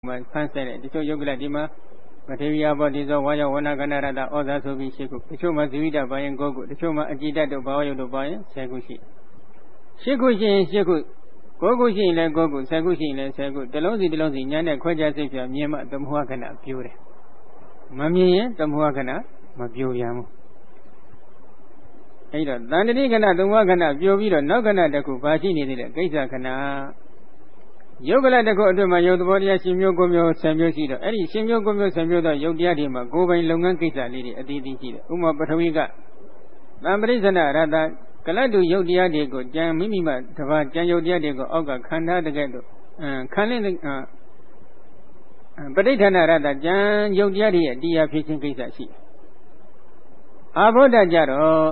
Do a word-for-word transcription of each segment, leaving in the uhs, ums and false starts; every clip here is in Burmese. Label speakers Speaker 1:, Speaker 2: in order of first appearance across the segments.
Speaker 1: ဖန်ဆဲတဲ့တချို့ယုတ်ကလဒီမှာပထေဝီအဘောဒီဇောဝါယောဝနာကဏရတဩဇာဆိုပြီးရှိခုတချို့မှာဇီဝိတပါရင်၉ခုတချို့မှာအကြည်တတ်တို့ဘာဝယုတ်တို့ပါရင်၁၀ခုရှိ၈ခုရှိရင်၈ခု၉ခုရှိရင်လည်း၉ခု၁၀ခုရှိရင်လည်း၁၀ခုတလုံးစီတလုံးစီညာနဲ့ခွဲခြားစိတ်ပြမြင်မှသမုဟခဏပြိုးတယ်မမြင်ရင်သမုဟခဏမပြိုးပြန်ဘူးအဲ့တော့တန်တတိခဏသမုဟခဏပြိုးပြီးတော့နောက်ခဏတစ်ခုဘာရှိနေသေးလဲကိစ္စခဏယုတ်ကလတစ်ခုအတွင်းမှာယုတ်သဘောတရားရှင်မျိုးကိုမျိုးဆယ်မျိုးရှိတော့အဲ့ဒီရှင်မျိုးကိုမျိုးဆယ်မျိုးသောယုတ်တရားတွေမှာကိုယ်ပိုင်လုပ်ငန်းကိစ္စလေးတွေအသေးသေးရှိတယ်ဥပမာပထဝီကသံပရိစ္ဆနာရတကလတ်တူယုတ်တရားတွေကိုကြံမိမိမှတပါးကြံယုတ်တရားတွေကိုအောက်ကခန္ဓာတကဲ့သို့ခံလင်းပဋိဌာဏရတကြံယုတ်တရားတွေရဲ့တရားဖြစ်ခြင်းကိစ္စရှိတယ်အာဘောဓကြတော့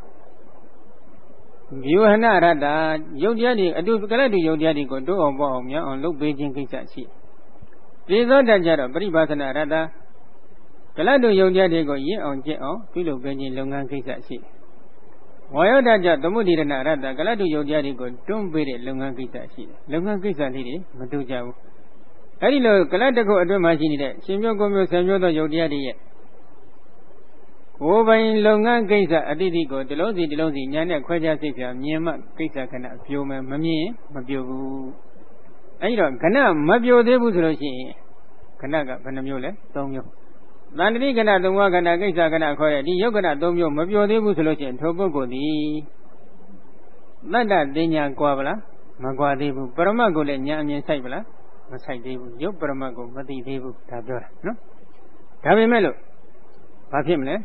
Speaker 1: ဗျူဟနာရတယုတ်တရားတွေအတူကလတ်တူယုတ်တရားတွေကိုတိုးအောင်ပေါ့အောင်များအောင်လုပ်ပေးခြင်းကိစ္စရှိတယ်သေသောတကြတော့ပရိပါစနာရတကလတ်တူယုတ်တရားတွေကိုရင့်အောင်ကျင့်အောင်ပြုလုပ်ပေးခြင်းလုပ်ငန်းကိစ္စရှိတယ်ဝါယောဓာတ်သမုဒိရဏရတ္တကလတ်တုယုတ်တရားတွေကိုတွန်းပေးတဲ့လုပ်ငန်းကိစ္စရှိတယ်လုပ်ငန်းကိစ္စလေးတွေမတူကြဘူးအဲ့ဒီလိုကလတ်တခုအတွင်းမှာရှိနေတဲ့ရှင်မျိုးကိုမျိုးဆယ်မျိုးသောယုတ်တရားတွေရဲ့ကိုယ်ပိုင်လုပ်ငန်းကိစ္စအတိအကျကိုတလုံးစီတလုံးစီညာနဲ့ခွဲခြားစိတ်ဖြာမြင်မှကိစ္စခဏအပြိုမယ်မမြင်မပြိုဘူးအဲ့ဒီတော့ခဏမပြိုသေးဘူးဆိုလို့ရှိရင်ခဏကဘယ်နှမျိုးလဲ၃မျိုးတန်တတိကဏသုံးဝကဏကိစ္စကဏခေါ်တဲ့ဒီယုတ်ကဏသုံးမျိုးမပြောသေးဘူးဆိုလို့ရှိရင်ထိုပုဂ္ဂိုလ်သည်တတ္တသိညာကွာဗလားမကွာသေးဘူးပရမတ်ကိုလည်းညာအမြင်ဆိုင်ဗလားမဆိုင်သေးဘူးယုတ်ပရမတ်ကိုမသိသေးဘူးဒါပြောတာနော်ဒါပေမဲ့လို့ဘာဖြစ်မလဲ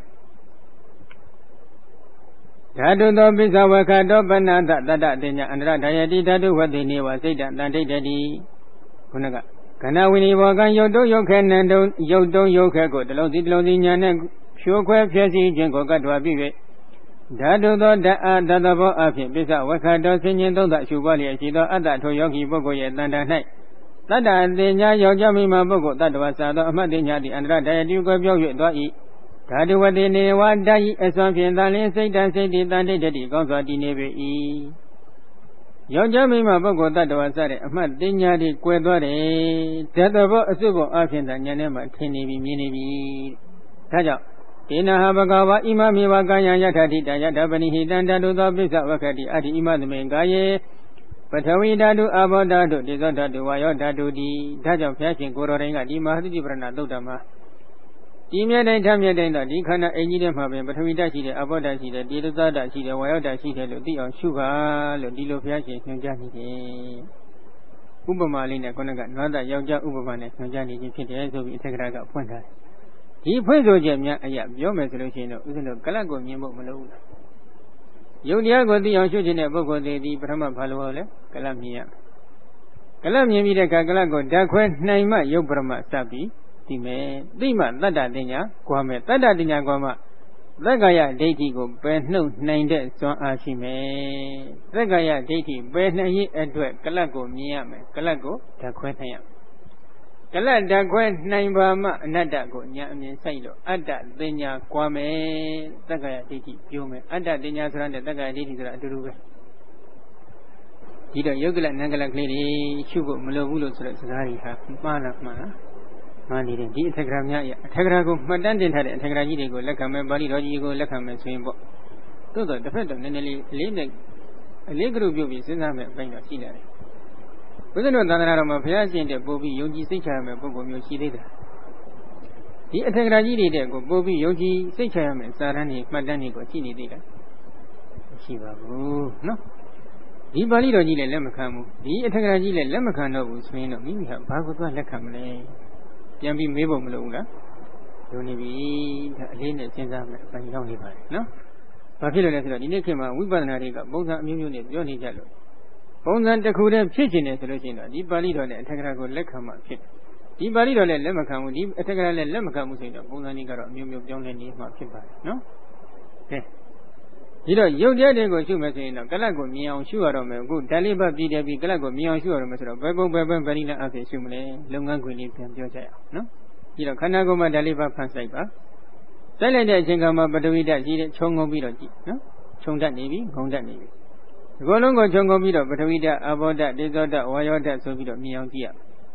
Speaker 1: ဓာတုသောပိစ္ဆဝခတောပဏ္ဏတတ္တသိညာအန္တရဓာယတိဓာတုဝတ္တိနေဝစိတ်တတန်တိတ္တိခုနကခဏဝိနိဘောကံယုတ်တုံယုတ်ခဲနံတုံယုတ်တုံယုတ်ခဲကိုတလုံးစီတလုံးစီညာနဲ့ဖြိုးခွဲဖျက်ဆီးခြင်းကိုကတ်တော်ပြီး၍ဓာတုသောဓာအာတသဘောအဖြစ်ပိစ္ဆဝခတောဆင်ញင်သုံးသရှုပွားလျက်ရှိသောအတ္တထိုယောဂီပုဂ္ဂိုလ်ရဲ့တန်တာ၌တတ္တအသိညာယောက်ျားမိမပုဂ္ဂိုလ်တတ္တဝါစာသောအမှတ်သိညာသည်အန္တရဓာယတိကိုပြော၍သွား၏ဓာတုဝတိနေဝဓာယိအစွမ်းဖြင့်တန်လင်းစိတ်တန်စိတ်တည်တန်တိတ္တိကောင်းစွာတည်နေပေ၏ယောက်ျားမိန်းမပုဂ္ဂိုလ်တ attva စတဲ့အမှတ်သိညာတွေကွယ်သွားတယ်ဓာတ်တော်အစုပ်ပေါ်အဖြစ်သာဉာဏ်ထဲမှာထင်နေပြီမြင်နေပြီဒါကြောင့်ဒေနဟဘဂဝါဣမမေဝကာယယထာတိတယထာပနိဟိတံဓာတုသောပိစ္ဆဝခတိအတ္တိဣမသမေကာယေပထဝီဓာတုအာဘောဓာတုဒေဇောဓာတုဝါယောဓာတုတိဒါကြောင့်ဘုရားရှင်ကိုတော်တိုင်ကဒီမဟာသတိပရဏသုတ်တမှာဒီမြဲတိုင်းဓာတ်မြဲတိုင်းတော့ဒီခန္ဓာအင်ကြီးထဲမှာပဲပထဝီဓာတ်ရှိတယ်အဘောဓာတ်ရှိတယ်ဒေဇောဓာတ်ရှိတယ်ဝါယောဓာတ်ရှိတယ်လို့သိအောင်ရှုပါလို့ဒီလိုဘုရားရှင်ညွှန်ကြားနေတယ်ဥပမာလေးနဲ့ခုနကနွားသားယောက်ျားဥပမာနဲ့ညွှန်ကြားနေခြင်းဖြစ်တယ်ဆိုပြီးအထက်ကရာကဖွင့်ထားတယ်ဒီဖွင့်ဆိုချက်များအရာပြောမယ်ဆိုလို့ရှိရင်တော့ဥစဉ်တို့ကလတ်ကိုမြင်ဖို့မလိုဘူးလားယုတ်တရားကိုသိအောင်ရှုခြင်းတဲ့ပုဂ္ဂိုလ်တွေဒီပထမဘာလို့လဲကလတ်မြင်ရကလတ်မြင်ပြီးတဲ့အခါကလတ်ကိုဓာတ်ခွဲနိုင်မှယုတ်ပရမစပ်ပြီးသိမယ်သိမှတတ္တတင်ညာကွာမယ်တတ္တတင်ညာကွာမှသက္ကာယဒိဋ္ဌိကိုပယ်နှုတ်နိုင်တဲ့စွမ်းအားရှိမယ်သက္ကာယဒိဋ္ဌိပယ်နှံ့ရေးအတွက်ကလတ်ကိုမြင်ရမယ်ကလတ်ကိုဓာတ်ခွဲနိုင်ရမယ်ကလတ်ဓာတ်ခွဲနိုင်ပါမှအနတ္တကိုညာအမြင်ဆိုင်လို့အတ္တတင်ညာကွာမယ်သက္ကာယဒိဋ္ဌိပြောမယ်အတ္တတင်ညာဆိုတာနဲ့သက္ကာယဒိဋ္ဌိဆိုတာအတူတူပဲဒီတော့ယုတ်ကလနံကလကလေးတွေရှုဖို့မလိုဘူးလို့ဆိုတဲ့စကားတွေဟာမှားလားမှားလားမှန်နေတယ်ဒီအထက်ကရာများအထက်ကရာကိုမှတ်တမ်းတင်ထားတဲ့အထက်ကရာကြီးတွေကိုလက်ခံမယ်ပါဠိတော်ကြီးကိုလက်ခံမယ်ဆိုရင်ပေါ့သို့တော့တစ်ဖက်တော့နည်းနည်းလေးအလေးနဲ့အလေးကရုပြုပြီးစဉ်းစားမယ်အပိုင်းတော့ရှိနေတယ်ဘုရားတို့သာသနာတော်မှာဘုရားရှင်တဲ့ပို့ပြီးယုံကြည်စိတ်ချရမယ်ပုဂ္ဂိုလ်မျိုးရှိသေးတယ်ဒီအထက်ကရာကြီးတွေတဲ့ကိုပို့ပြီးယုံကြည်စိတ်ချရမယ်စာရန်တွေမှတ်တမ်းတွေကိုရှိနေသေးတယ်မရှိပါဘူးနော်ဒီပါဠိတော်ကြီးလည်းလက်မခံဘူးဒီအထက်ကရာကြီးလည်းလက်မခံတော့ဘူးဆိုရင်တော့မိမိဟာဘာကိုသွားလက်ခံမလဲပြန်ပြီးမေးဖို့မလိုဘူးလားလိုနေပြီဒါအလေးနဲ့စဉ်းစားမယ်အပိုင်းရောက်နေပါတယ်နော်ဘာဖြစ်လို့လဲဆိုတော့ဒီနေ့ခေတ်မှာဝိပဿနာတွေကပုံစံအမျိုးမျိုးနဲ့ပြောနေကြလို့ပုံစံတစ်ခုတည်းဖြစ်နေတယ်ဆိုလို့ရှိရင်တော့ဒီပါဠိတော်နဲ့အထက်ကရာကိုလက်ခံမှဖြစ်ဒီပါဠိတော်လည်းလက်မခံဘူးဒီအထက်ကရာလည်းလက်မခံဘူးဆိုရင်တော့ပုံစံတွေကတော့အမျိုးမျိုးပြောင်းလဲနေမှဖြစ်ပါတယ်နော်ကဲဒီတော့ယုတ်တရားတွေကိုရှုမယ်ဆိုရင်တော့ကလတ်ကိုမြင်အောင်ရှုရတော့မယ်အခုဓာလိပတ်ပြည်တယ်ပြီးကလတ်ကိုမြင်အောင်ရှုရတော့မယ်ဆိုတော့ဘယ်ပုံဘယ်ပန်းဗရိလအဖြစ်ရှုမလဲလုပ်ငန်းခွင်လေးပြန်ပြောကြရအောင်နော်ဒီတော့ခန္ဓာကိုယ်မှာဓာလိပတ်ဖန်ဆိုင်ပါစိုက်လိုက်တဲ့အချိန်ကမှပထဝီဓာတ်ရှိတဲ့ခြုံငုံပြီးတော့ကြည့်နော်ခြုံတတ်နေပြီငုံတတ်နေပြီဒီကုလုံးကိုခြုံငုံပြီးတော့ပထဝီဓာတ်အဘောဓာတ်ဒေဇောဓာတ်ဝါယောဓာတ်ဆိုပြီးတော့မြင်အောင်ကြည့်ရ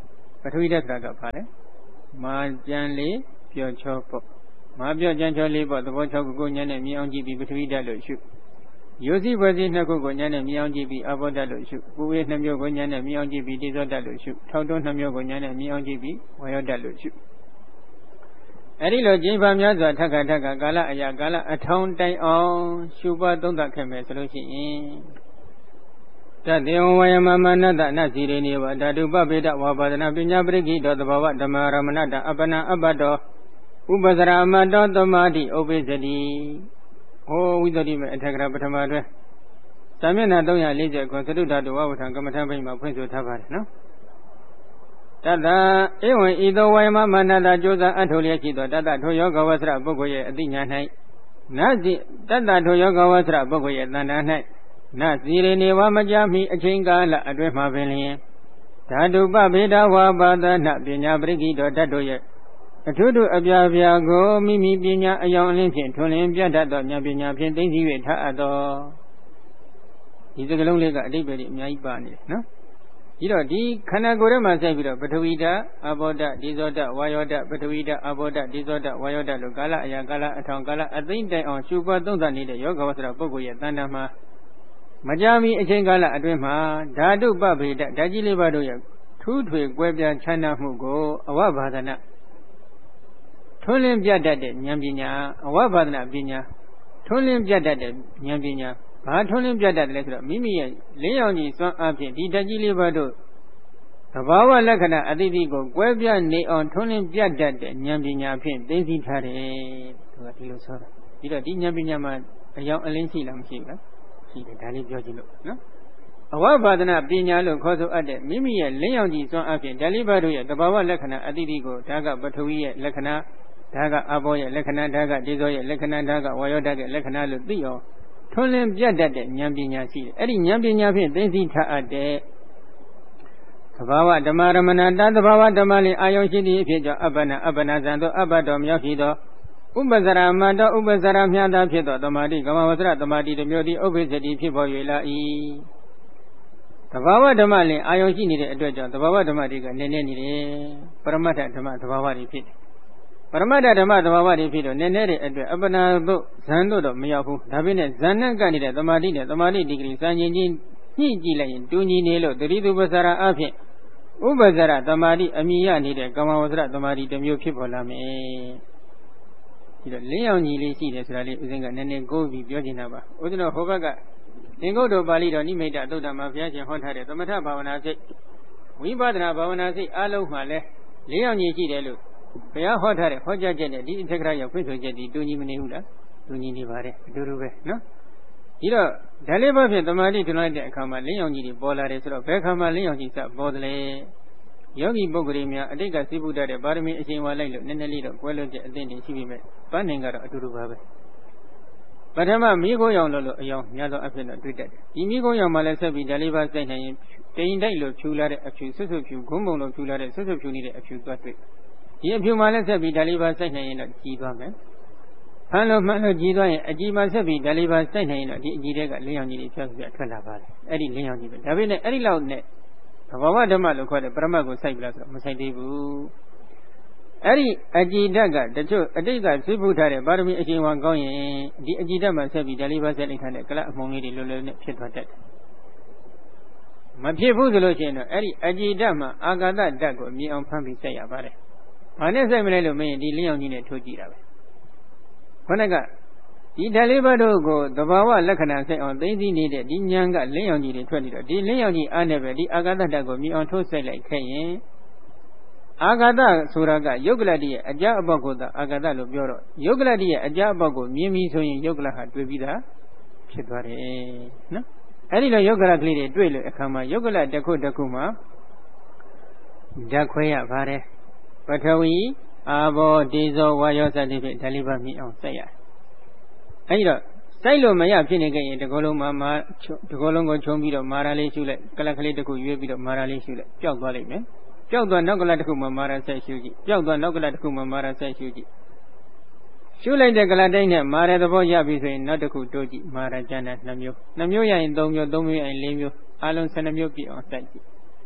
Speaker 1: ပထဝီဓာတ်ဆိုတာကဘာလဲမာကြံလေးပြောချောပေါ့မာပြောကြံချောလေးပေါ့သဘော၆ခုကိုဉာဏ်နဲ့မြင်အောင်ကြည့်ပြီးပထဝီဓာတ်လို့ရှုရိုးစီပွဲစီနှစ်ခုကိုဉာဏ်နဲ့မြင်အောင်ကြည့်ပြီးအာဘောဓာတ်လို့ရှုပူဝေးနှစ်မျိုးကိုဉာဏ်နဲ့မြင်အောင်ကြည့်ပြီးတေဇောဓာတ်လို့ရှုထောက်တွန်းနှစ်မျိုးကိုဉာဏ်နဲ့မြင်အောင်ကြည့်ပြီးဝါယောဓာတ်လို့ရှုအဲ့ဒီလိုကျင့်ပါများစွာထက်ခါထက်ခါကာလအရာကာလအထောင်းတိုင်အောင်ရှုပွားသုံးသပ်ခဲ့မယ်ဆိုလို့ရှိရင်တတေဝဝယမမနတနစီရိနေဝဓာတုပဗေဒဝါပါဒနာပညာပရိကိတောသဘာဝဓမ္မရမဏတအပနာအပတ္တောဥပဇရာမတ္တောသမာဓိဥပိသတိဟောဝိသတိမဲ့အထက်ကရာပထမတွဲသာမျက်နှာသုံးရာလေးချက်ကိုသတုဓာတုဝဝထံကမ္မထံဘိမှာဖွင့်ဆိုထားပါတယ်နော်တတဧဝံဤသောဝယမမနတကြိုးစားအထောလျက်ရှိသောတတထိုယောဂဝဆရပုဂ္ဂိုလ်ရဲ့အသိဉာဏ်၌နစီတတထိုယောဂဝဆရပုဂ္ဂိုလ်ရဲ့တဏ္ဍာ၌နစီရိနေဝမကြမီအချိန်ကာလအတွင်းမှာပင်လျင်ဓာတုပဗေဒဝါပါဒနာပညာပရိကိတောဓာတ်တို့ရဲ့အထုထုအပြာပြာကိုမိမိပညာအယောင်အလင်းဖြင့်ထွန်းလင်းပြတတ်သောဉာဏ်ပညာဖြင့်သိသိ၍ထားအပ်သောဒီစကလုံးလေးကအတိပ္ပယ်ကြီးအများကြီးပါနေတယ်နော်ဒီတော့ဒီခန္ဓာကိုယ်ထဲမှာစိုက်ပြီးတော့ပထဝီဓာတ်အဘောဓာတ်ဒီဇောဓာတ်ဝါယောဓာတ်ပထဝီဓာတ်အဘောဓာတ်ဒီဇောဓာတ်ဝါယောဓာတ်လို့ကာလအရာကာလအထောင်ကာလအသိတိုင်အောင်ရှုပွားသုံးသပ်နေတဲ့ယောဂဝဆရာပုဂ္ဂိုလ်ရဲ့တဏ္ဍာမှာမကြာမီအချိန်ကာလအတွင်းမှာဓာတုပဗေဒဓာတ်ကြီးလေးပါးတို့ရဲ့ထူးထွေကွဲပြားခြားနားမှုကိုအဝဘာဒနာထွန်းလင်းပြတတ်တဲ့ဉာဏ်ပညာအဝဘာဒနာပညာထွန်းလင်းပြတတ်တဲ့ဉာဏ်ပညာဘာထွန်းလင်းပြတတ်တယ်လဲဆိုတော့မိမိရဲ့လင်းရောင်ကြီးစွမ်းအားဖြင့်ဒီဓာတ်ကြီးလေးပါးတို့သဘာဝလက္ခဏာအတိအကျကိုကွဲပြားနေအောင်ထွန်းလင်းပြတတ်တဲ့ဉာဏ်ပညာဖြင့်သိသိထားတယ်သူကဒီလိုဆိုတာပြီးတော့ဒီဉာဏ်ပညာမှာအယောင်အလင်းရှိလားမရှိဘူးလားရှိတယ်ဒါလေးပြောကြည့်လို့နော်အဝဘာဒနာပညာလို့ခေါ်ဆိုအပ်တဲ့မိမိရဲ့လင်းရောင်ကြီးစွမ်းအားဖြင့်ဓာတ်လေးပါးတို့ရဲ့သဘာဝလက္ခဏာအတိအကျကိုဒါကပထဝီရဲ့လက္ခဏာဒါကအဘောရဲ့လက္ခဏာဒါကဒေဇောရဲ့လက္ခဏာဒါကဝါယောဓာတ်ရဲ့လက္ခဏာလို့သိအောင်ထွန်းလင်းပြတတ်တဲ့ဉာဏ်ပညာရှိတယ်အဲ့ဒီဉာဏ်ပညာဖြင့်သိသိထားအပ်တဲ့သဘာဝဓမ္မရမဏတသဘာဝဓမ္မလေးအာယုရှိသည့်အဖြစ်ကြောင့်အပ္ပနာအပ္ပနာဇံသောအပ္ပတော်မြောက်ရှိသောဥပဇရာမတ္တောဥပဇရာမြတ်သာဖြစ်သောသမာဓိကမ္မဝဆရသမာဓိတို့မျိုးသည်ဥပ္ပစ္စတိဖြစ်ပေါ်၍လာ၏သဘာဝဓမ္မလေးအာယုရှိနေတဲ့အတွက်ကြောင့်သဘာဝဓမ္မတွေကနည်းနည်းနေတယ်ပရမတ္ထဓမ္မသဘာဝတွေဖြစ်တယ်ပရမတ္ထဓမ္မသဘာဝတွေဖြစ်တော့နည်းနည်းတဲ့အတွက်အပ္ပနာတို့ဇံတို့တော့မရောက်ဘူးဒါပေမဲ့ဇံနဲ့ကနေတဲ့သမာဓိနဲ့သမာဓိဒီဂရီစံချင်းချင်းညှိကြည့်လိုက်ရင်တူညီနေလို့တတိတုပ္ပစရာအဖြစ်ဥပ္ပဇရသမာဓိအမိရနေတဲ့ကမ္မဝဆရသမာဓိတစ်မျိုးဖြစ်ပေါ်လာမယ်ဒီတော့လင်းရောင်ကြီးလေးရှိတယ်ဆိုတာလေးဦးဇင်းကနည်းနည်းကိုးပြီးပြောချင်တာပါဦးဇင်းတို့ဟိုဘက်ကသင်္ကုတ်တော်ပါဠိတော်နိမိတ်သုတ္တမှာဘုရားရှင်ဟောထားတဲ့သမထဘာဝနာစိတ်ဝိပဿနာဘာဝနာစိတ်အလုံးမှာလဲလင်းရောင်ကြီးရှိတယ်လို့ဘုရားဟောထားတဲ့ဟောကြားချက်နဲ့ဒီအထက်ကရာရောက်ဖွင့်ဆိုချက်ဒီတူညီမနေဘူးလားတူညီနေပါတယ်အတူတူပဲနော်ဒီတော့ဓာလေးဘဖြင့်တမာတိထွန်းလိုက်တဲ့အခါမှာလင်းရောင်ကြီးတွေပေါ်လာတယ်ဆိုတော့ဘယ်ခါမှလင်းရောင်ကြီးစပေါ်တယ်လေယောဂီပုဂ္ဂိုလ်များအတိတ်ကစိပုဒ္ဒတဲ့ပါရမီအချိန်ဝါလိုက်လို့နည်းနည်းလေးတော့ကွဲလွတ်တဲ့အသင့်တွေရှိပြီမဲ့ပန်းနိုင်ကတော့အတူတူပါပဲပထမမိခိုးရောင်လို့လို့အယောင်များသောအဖြစ်တော့တွေ့တတ်တယ်ဒီမိခိုးရောင်မှာလည်းဆက်ပြီးဓာလေးပါစိုက်နိုင်ရင်တိန်တိုက်လို့ဖြူလာတဲ့အဖြူဆွတ်ဆွတ်ဖြူဂုံးပုံလို့ဖြူလာတဲ့ဆွတ်ဆွတ်ဖြူနေတဲ့အဖြူသွားတွေ့ဒီအဖြူမှာလည်းဆက်ပြီးဓာလေးပါစိုက်နိုင်ရင်တော့ကြီးသွားမယ်ဖမ်းလို့မှန်လို့ကြီးသွားရင်အကြီးမှဆက်ပြီးဓာလေးပါစိုက်နိုင်ရင်တော့ဒီအကြီးတွေကလင်းရောင်ကြီးတွေဖြတ်ပြထွက်လာပါတယ်အဲ့ဒီလင်းရောင်ကြီးပဲဒါပေမဲ့အဲ့ဒီလောက်နဲ့သဘာဝဓမ္မလို့ခေါ်တဲ့ပရမတ်ကိုစိုက်ပြလားဆိုတော့မစိုက်သေးဘူးအဲ့ဒီအကြည်ဓာတ်ကတချို့အတိတ်ကသိဖို့ထားတဲ့ပါရမီအရှင်ဝံကောင်းရင်ဒီအကြည်ဓာတ်မှာဆက်ပြီးဓာလေးပါဆက်လိုက်ထားတဲ့ကလအမှုံလေးတွေလွယ်လွယ်နဲ့ဖြစ်သွားတတ်တယ်မဖြစ်ဘူးဆိုလို့ရှိရင်တော့အဲ့ဒီအကြည်ဓာတ်မှာအာဂတဓာတ်ကိုမြင်အောင်ဖမ်းပြီးစိုက်ရပါတယ်ဘာနဲ့စိုက်မလဲလို့မင်းရင်ဒီလင်းရောင်ကြီးနဲ့ထိုးကြည့်တာပဲခေါင်းကဒီဓာလေးပါးတို့ကိုသဘာဝလက္ခဏာစိုက်အောင်သိသိနေတဲ့ဒီဉာဏ်ကလင်းရောင်ကြီးတွေထွက်နေတော့ဒီလင်းရောင်ကြီးအားနဲ့ပဲဒီအာဂတဓာတ်ကိုမြင်အောင်ထိုးစိုက်လိုက်ခဲ့ရင်အာဂတဆိုတာကယုတ်ကလတိရဲ့အကြအပေါက်ကိုသာအာဂတလို့ပြောတော့ယုတ်ကလတိရဲ့အကြအပေါက်ကိုမြင်ပြီးဆိုရင်ယုတ်ကလဟာတွေ့ပြီးသားဖြစ်သွားတယ်နော်အဲ့ဒီလိုယုတ်ကလကလေးတွေတွေ့လို့အခါမှာယုတ်ကလတစ်ခုတစ်ခုမှာဓာတ်ခွဲရပါတယ်ပထဝီအာဘောဒေဇောဝါယောစသည်ဖြင့်ဓာလေးပါမြင်အောင်စိုက်ရတယ်အဲဒီတော့စိုက်လို့မရဖြစ်နေခဲ့ရင်ဒီကုလုံးမှာမာဒီကုလုံးကိုခြုံပြီးတော့မာရာလေးရှုလိုက်ကလကလေးတစ်ခုရွေးပြီးတော့မာရာလေးရှုလိုက်ပျောက်သွားလိမ့်မယ်ပျောက်သွားနောက်ကလတစ်ခုမှာမာရာဆက်ရှုကြည့်ပျောက်သွားနောက်ကလတစ်ခုမှာမာရာဆက်ရှုကြည့်ရှုလိုက်တဲ့ကလတိုင်းနဲ့မာရာသဘောရပြီဆိုရင်နောက်တစ်ခုတိုးကြည့်မာရာကျန်တဲ့နှစ်မျိုးနှစ်မျိုးရရင်သုံးမျိုးသုံးမျိုးရရင်လေးမျိုးအလုံးဆယ်နှစ်မျိုးပြည့်အောင်စိုက်ကြည့်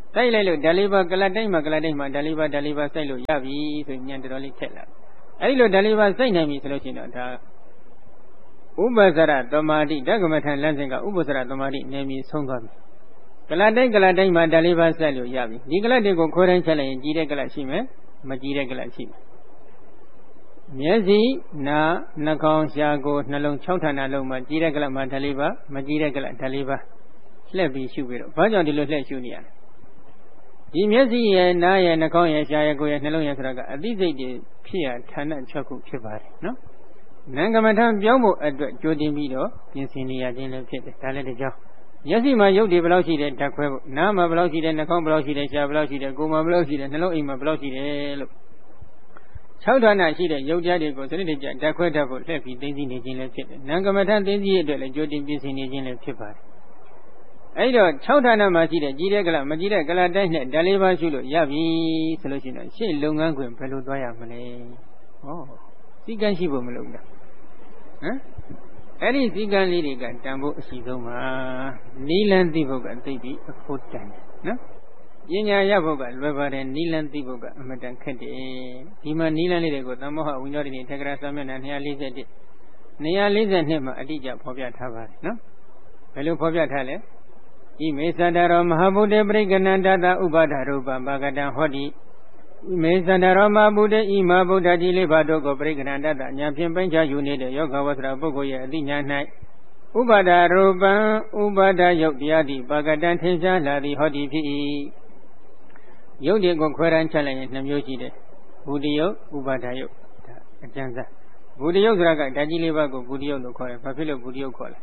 Speaker 1: တိုက်လိုက်လို့ဓာလေးပါကလတ်တိုင်းမှာကလတ်တိုင်းမှာဓာလေးပါဓာလေးပါစိုက်လို့ရပြီဆိုဉာဏ်တော်တော်လေးထက်လာအဲ့လိုဓာလေးပါစိုက်နိုင်ပြီဆိုလို့ရှိရင်တော့ဒါဥပ္ပဇ္ဇရသမာဓိဓကမထလမ်းစဉ်ကဥပ္ပဇ္ဇရသမာဓိနေမည်ဆုံးသွားပြီကလတ်တိုင်းကလတ်တိုင်းမှာဓာလေးပါစိုက်လို့ရပြီဒီကလတ်တွေကိုခွဲတိုင်းချက်လိုက်ရင်ကြီးတဲ့ကလတ်ရှိမယ်မကြီးတဲ့ကလတ်ရှိမယ်မျက်စိနာနှာခေါင်းရှားကိုယ်နှလုံး၆ဌာနလုံးမှာကြီးတဲ့ကလတ်မှာဓာလေးပါမကြီးတဲ့ကလတ်ဓာလေးပါလှည့်ပြီးရှုပြီးတော့ဘာကြောင့်ဒီလိုလှည့်ရှုနေရလဲဒီမျက်စိရဲ့နားရဲ့နှာခေါင်းရဲ့ရှားရဲ့ကိုယ်ရဲ့နှလုံးရဲ့ဆိုတာကအသိစိတ်တွေဖြစ်ရဌာန၆ခုဖြစ်ပါတယ်နော်နံကမထံပြောင်းဖို့အတွက်ကြိုတင်ပြီးတော့ပြင်ဆင်နေရခြင်းလည်းဖြစ်တယ်ဒါလည်းတကြောင်မျက်စိမှာရုပ်တွေဘယ်လောက်ရှိတယ်ဓာတ်ခွဲဖို့နားမှာဘယ်လောက်ရှိတယ်နှာခေါင်းဘယ်လောက်ရှိတယ်ရှားဘယ်လောက်ရှိတယ်ကိုယ်မှာဘယ်လောက်ရှိတယ်နှလုံးအိမ်မှာဘယ်လောက်ရှိတယ်လို့၆ဌာနရှိတဲ့ရုပ်တရားတွေကိုစနစ်တကျဓာတ်ခွဲတတ်ဖို့လှည့်ပြီးသိသိနေခြင်းလည်းဖြစ်တယ်နံကမထံသိသိရဲ့အတွက်လည်းကြိုတင်ပြင်ဆင်နေခြင်းလည်းဖြစ်ပါတယ်အဲ့တော့၆ဌာနမှာရှိတဲ့ကြီးတဲ့ကလမကြီးတဲ့ကလတိုင်းနဲ့ဓာတ်လေးပါးရှုလို့ရပြီဆိုလို့ရှိရင်ရှေ့လုပ်ငန်းခွင်ဘယ်လိုသွားရမလဲဟောစီကံရှိဖို့မလုပ်ဘူးဟမ်အဲ့ဒီစီကံလေးတွေကတန်ဖို့အရှိဆုံးပါနီလန်းသိဖို့ကသိပြီးအဖို့တန်တယ်နော်ပညာရဖို့ကလွယ်ပါတယ်နီလန်းသိဖို့ကအမတန်ခက်တယ်ဒီမှာနီလန်းလေးတွေကိုသမ္မောဟဝိညောတိနေထက္ကရာစာမျက်နှာ၂၄၁ ၂၄၂မှာအတိအကျဖော်ပြထားပါတယ်နော်ဘယ်လိုဖော်ပြထားလဲဣမေသတ္တရောမဟာဗုဒ္ဓပရိက္ခဏန္တတဥပါဒရူပဘာဂတံဟောတိဣမေသတ္တရောမဟာဗုဒ္ဓဤမဟာဗုဒ္ဓကြီးလေးပါတို့ကိုပရိက္ခဏန္တတဉာဏ်ဖြင့်ပိုင်းခြားယူနေတဲ့ယောဂဝဆရာပုဂ္ဂိုလ်ရဲ့အသိဉာဏ်၌ဥပါဒရူပံဥပါဒယုတ်တရားတိဘာဂတံထင်ရှားလာသည်ဟောတိဖြစ်၏ယုတ်တွေကိုခွဲရန်ချက်လိုက်ရင်နှမျိုးရှိတယ်ဘုဒ္ဓယုတ်ဥပါဒယုတ်ဒါအကျဉ်းစားဘုဒ္ဓယုတ်ဆိုတာကဓာကြီးလေးပါးကိုဘုဒ္ဓယုတ်လို့ခေါ်တယ်ဘာဖြစ်လို့ဘုဒ္ဓယုတ်ခေါ်လဲ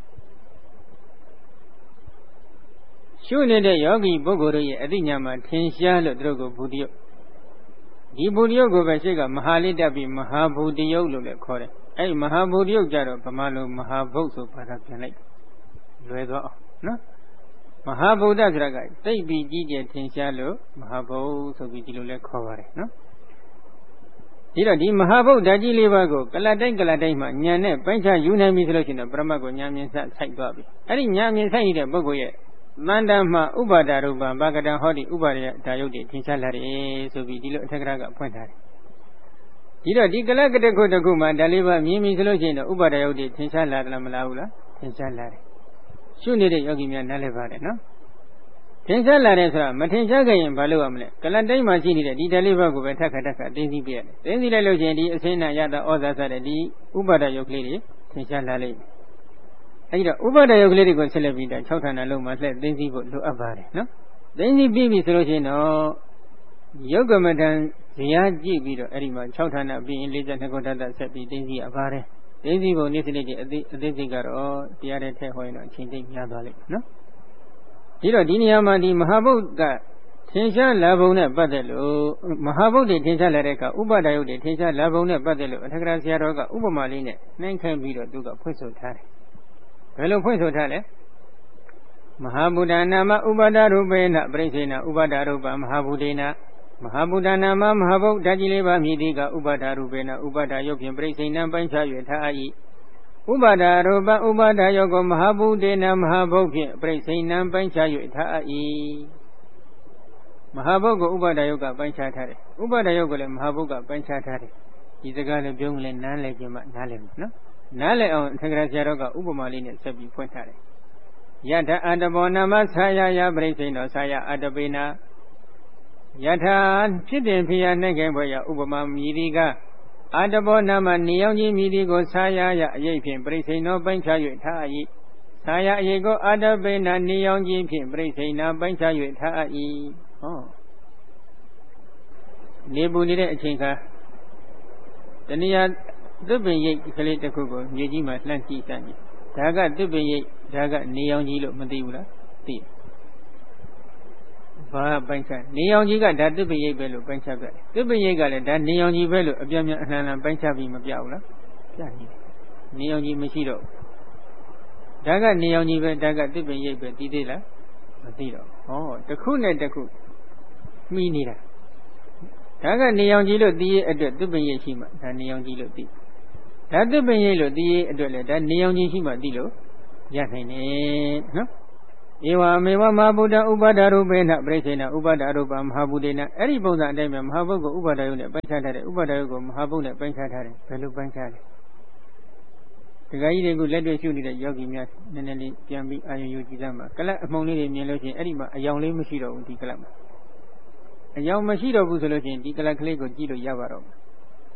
Speaker 1: ရှုနေတဲ့ယောဂီပုဂ္ဂိုလ်တို့ရဲ့အသိဉာဏ်မှာထင်ရှားလို့သူတို့ကိုဘုဒ္ဓယုတ်ဒီဘုဒ္ဓယုတ်ကိုပဲရှိကမဟာလေးတက်ပြီးမဟာဘုဒ္ဓယုတ်လို့လည်းခေါ်တယ်အဲ့ဒီမဟာဘုဒ္ဓယုတ်ကြတော့ဗမာလိုမဟာဘုတ်ဆိုဘာသာပြန်လိုက်လွယ်သွားအောင်နော်မဟာဗုဒ္ဓဆိုတာကသိပြီးကြီးကျယ်ထင်ရှားလို့မဟာဘုတ်ဆိုပြီးဒီလိုလဲခေါ်ပါတယ်နော်ဒီတော့ဒီမဟာဗုဒ္ဓကြီးလေးပါးကိုကလတ်တိုင်းကလတ်တိုင်းမှာဉာဏ်နဲ့ပိုင်းခြားယူနိုင်ပြီဆိုလို့ရှိရင်ပရမတ်ကိုဉာဏ်မြင်ဆက်ဆိုင်သွားပြီအဲ့ဒီဉာဏ်မြင်ဆိုင်နေတဲ့ပုဂ္ဂိုလ်ရဲ့တန်တမှာဥပါဒရူပံဘာဂတံဟောတိဥပါဒရဒါယုတ်တွေထင်ရှားလာတယ်ဆိုပြီးဒီလိုအထက်ကရာကဖွင့်ထားတယ်ဒီတော့ဒီကလကတခုတခုမှာဒါလေးပါမြင်ပြီဆိုလို့ရှိရင်တော့ဥပါဒယုတ်တွေထင်ရှားလာတယ်မလားဘူးလားထင်ရှားလာတယ်ရှုနေတဲ့ယောဂီများနားလည်ပါတယ်နော်ထင်ရှားလာတယ်ဆိုတာမထင်ရှားခဲ့ရင်ဘာလုပ်ရမလဲကလတ်တိုင်းမှာရှိနေတဲ့ဒီဒါလေးပါကိုပဲထက်ခါထက်ခါသိသိပြရတယ်သိသိလိုက်လို့ရှိရင်ဒီအစင်းနာရတာဩဇာစတဲ့ဒီဥပါဒယုတ်ကလေးတွေထင်ရှားလာလိမ့်မယ်အဲဒီတော့ဥပါဒယုတ်ကလေးတွေကိုဆက်လက်ပြီးတော့၆ဌာနလုံးမှာလှည့်သိသိဖို့လိုအပ်ပါတယ်နော်သိသိပြီးပြီဆိုလို့ရှိရင်တော့ယုတ်ကမထံဇရာကြည့်ပြီးတော့အဲ့ဒီမှာ၆ဌာနပြီးရင်၄၂ခုဓာတ်ဆက်ပြီးသိသိရပါတယ်သိသိဖို့နေ့စနေ့ချင်းအသေးအသေးစိတ်ကတော့တရားတဲ့ထည့်ဟောရင်တော့အချိန်သိများသွားလိမ့်မယ်နော်ဒီတော့ဒီနေရာမှာဒီမဟာဗုဒ္ဓကထင်ရှားလာပုံနဲ့ပတ်သက်လို့မဟာဗုဒ္ဓထင်ရှားလာတဲ့အခါဥပါဒယုတ်ထင်ရှားလာပုံနဲ့ပတ်သက်လို့အထက်ကရာဆရာတော်ကဥပမာလေးနဲ့နှိုင်းခိုင်းပြီးတော့သူကဖွင့်ဆိုထားတယ်ဘယ်လိုဖွင့်ဆိုထားလဲမဟာဗုဒ္ဓနာမဥပါဒရူပေနပရိစ္ဆေနဥပါဒရူပမဟာဗုဒ္ဓေနမဟာဗုဒ္ဓနာမမဟာဗုဒ္ဓကြီးလေးပါမြည်သည်ကဥပါဒရူပေနဥပါဒယုတ်ဖြင့်ပရိစ္ဆေနပိုင်းခြား၍ထား၏ဥပါဒရူပဥပါဒယုတ်ကိုမဟာဗုဒ္ဓေနမဟာဗုဒ္ဓဖြင့်ပရိစ္ဆေနပိုင်းခြား၍ထား၏မဟာဗုဒ္ဓကိုဥပါဒယုတ်ကပိုင်းခြားထားတယ်ဥပါဒယုတ်ကိုလည်းမဟာဗုဒ္ဓကပိုင်းခြားထားတယ်ဒီစကားလည်းပြုံးလဲနားလဲခြင်းမှနားလဲမယ်နော်နားလည်အောင်အထက်ကရာဆရာတော်ကဥပမာလေးနဲ့ဆက်ပြီးဖွင့်ထားတယ်ယထာအတ္တဘောနာမဆာယယပရိစ္ဆေနောဆာယအတ္တပေနာယထာဖြစ်တင်ဖြစ်ရနိုင်ခင်ဘွယ်ရဥပမာမြည်ဒီကအတ္တဘောနာမနေအောင်ကြီးမြည်ဒီကိုဆာယယအရေးဖြင့်ပရိစ္ဆေနောပိုင်းခြား၍ထား၏ဆာယအရေးကိုအတ္တပေနာနေအောင်ကြီးဖြင့်ပရိစ္ဆေနာပိုင်းခြား၍ထား၏ဟောနေပူနေတဲ့အချိန်ခါတဏှာသစ်ပင်ရိပ်ကလေးတစ်ခုကိုမြေကြီးမှာလှမ်းကြည့်စမ်းကြည့်ဒါကသစ်ပင်ရိပ်ဒါကနေအောင်ကြီးလို့မသိဘူးလားသိဘာပိုင်းခြားနေအောင်ကြီးကဒါသစ်ပင်ရိပ်ပဲလို့ပိုင်းခြားပြတယ်သစ်ပင်ရိပ်ကလည်းဒါနေအောင်ကြီးပဲလို့အပြည့်အစုံအနှံ့အနှံ့ပိုင်းခြားပြီးမပြဘူးလားပြနေတယ်နေအောင်ကြီးမရှိတော့ဒါကနေအောင်ကြီးပဲဒါကသစ်ပင်ရိပ်ပဲသိသေးလားမသိတော့ဟောတစ်ခုနဲ့တစ်ခုမှီနေတာဒါကနေအောင်ကြီးလို့သိရအတွက်သစ်ပင်ရိပ်ရှိမှဒါနေအောင်ကြီးလို့သိဓာတ်ပင်ရိပ်လို့သိရအတွက်လည်းဒါနေအောင်ကြီးရှိမှသိလို့ရနိုင်တယ်နော်ဧဝအမေဝမဟာဗုဒ္ဓဥပါဒရူပေနပရိစ္ဆေနဥပါဒရူပမဟာဗုဒ္ဓေနအဲ့ဒီပုံစံအတိုင်းပဲမဟာဗုဒ္ဓကိုဥပါဒယုတ်နဲ့ပိုင်းခြားထားတယ်ဥပါဒယုတ်ကိုမဟာဗုဒ္ဓနဲ့ပိုင်းခြားထားတယ်ဘယ်လိုပိုင်းခြားလဲဒကာကြီးတွေကလက်တွေ့ရှုနေတဲ့ယောဂီများနည်းနည်းလေးပြန်ပြီးအာရုံယူကြည့်စမ်းပါကလပ်အမှုန်လေးတွေမြင်လို့ရှိရင်အဲ့ဒီမှာအယောင်လေးမရှိတော့ဘူးဒီကလပ်မှာအယောင်မရှိတော့ဘူးဆိုလို့ရှိရင်ဒီကလပ်ကလေးကိုကြည့်လို့ရပါတော့မယ်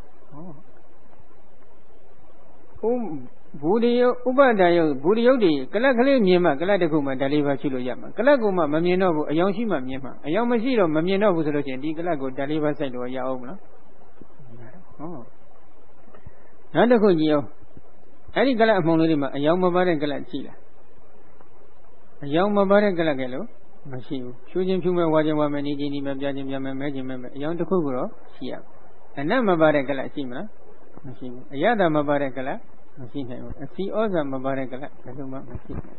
Speaker 1: ဟောဘူရိယဥပဒယုတ်ဘူရိယုတ်ဒီကလပ်ကလေးမြင်မှကလပ်တစ်ခုမှဒါလေးပါရှိလို့ရမှာကလပ်ကိုမှမမြင်တော့ဘူးအယောင်ရှိမှမြင်မှာအယောင်မရှိတော့မမြင်တော့ဘူးဆိုလို့ရှိရင်ဒီကလပ်ကိုဒါလေးပါစိုက်လို့ရအောင်မလားဟောနောက်တစ်ခုကြည့်အောင်အဲ့ဒီကလပ်အမှုန်လေးတွေမှာအယောင်မပါတဲ့ကလပ်ရှိလားအယောင်မပါတဲ့ကလပ်ကလည်းမရှိဘူးဖြူချင်းဖြူမဲ့ဝါချင်းဝါမဲ့နေချင်းဒီမဲ့ပြချင်းပြမဲ့မဲချင်းမဲမဲ့အယောင်တစ်ခုကိုတော့ရှိရအနတ်မပါတဲ့ကလပ်ရှိမလားမရှိဘူးအယတမပါတဲ့ကလပ်မရှိနိုင်ဘူးအစီဩဇာမပါတဲ့ကလပ်ဘယ်လိုမှမရှိဘူး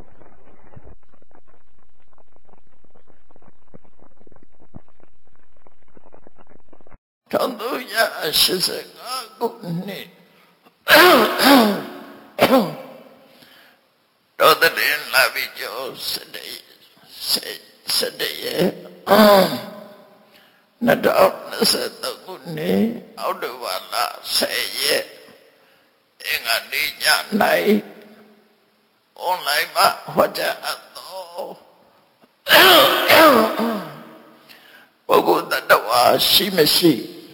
Speaker 2: တောင်သူရရှိစကားခုနှစ်တော်တဲ့လာပြီးကျော်စတဲ့စတဲ့ရဲ့နှစ်တော်နှစ်ဆက်ခုနှစ်အောက်တိုဘာလဆယ်ရက်အင်္ဂါနေ့ည၌အွန်လိုင်းမှာဟောကြားအပ်သောပုဂ္ဂိုလ်တ attva ရှိမရှိ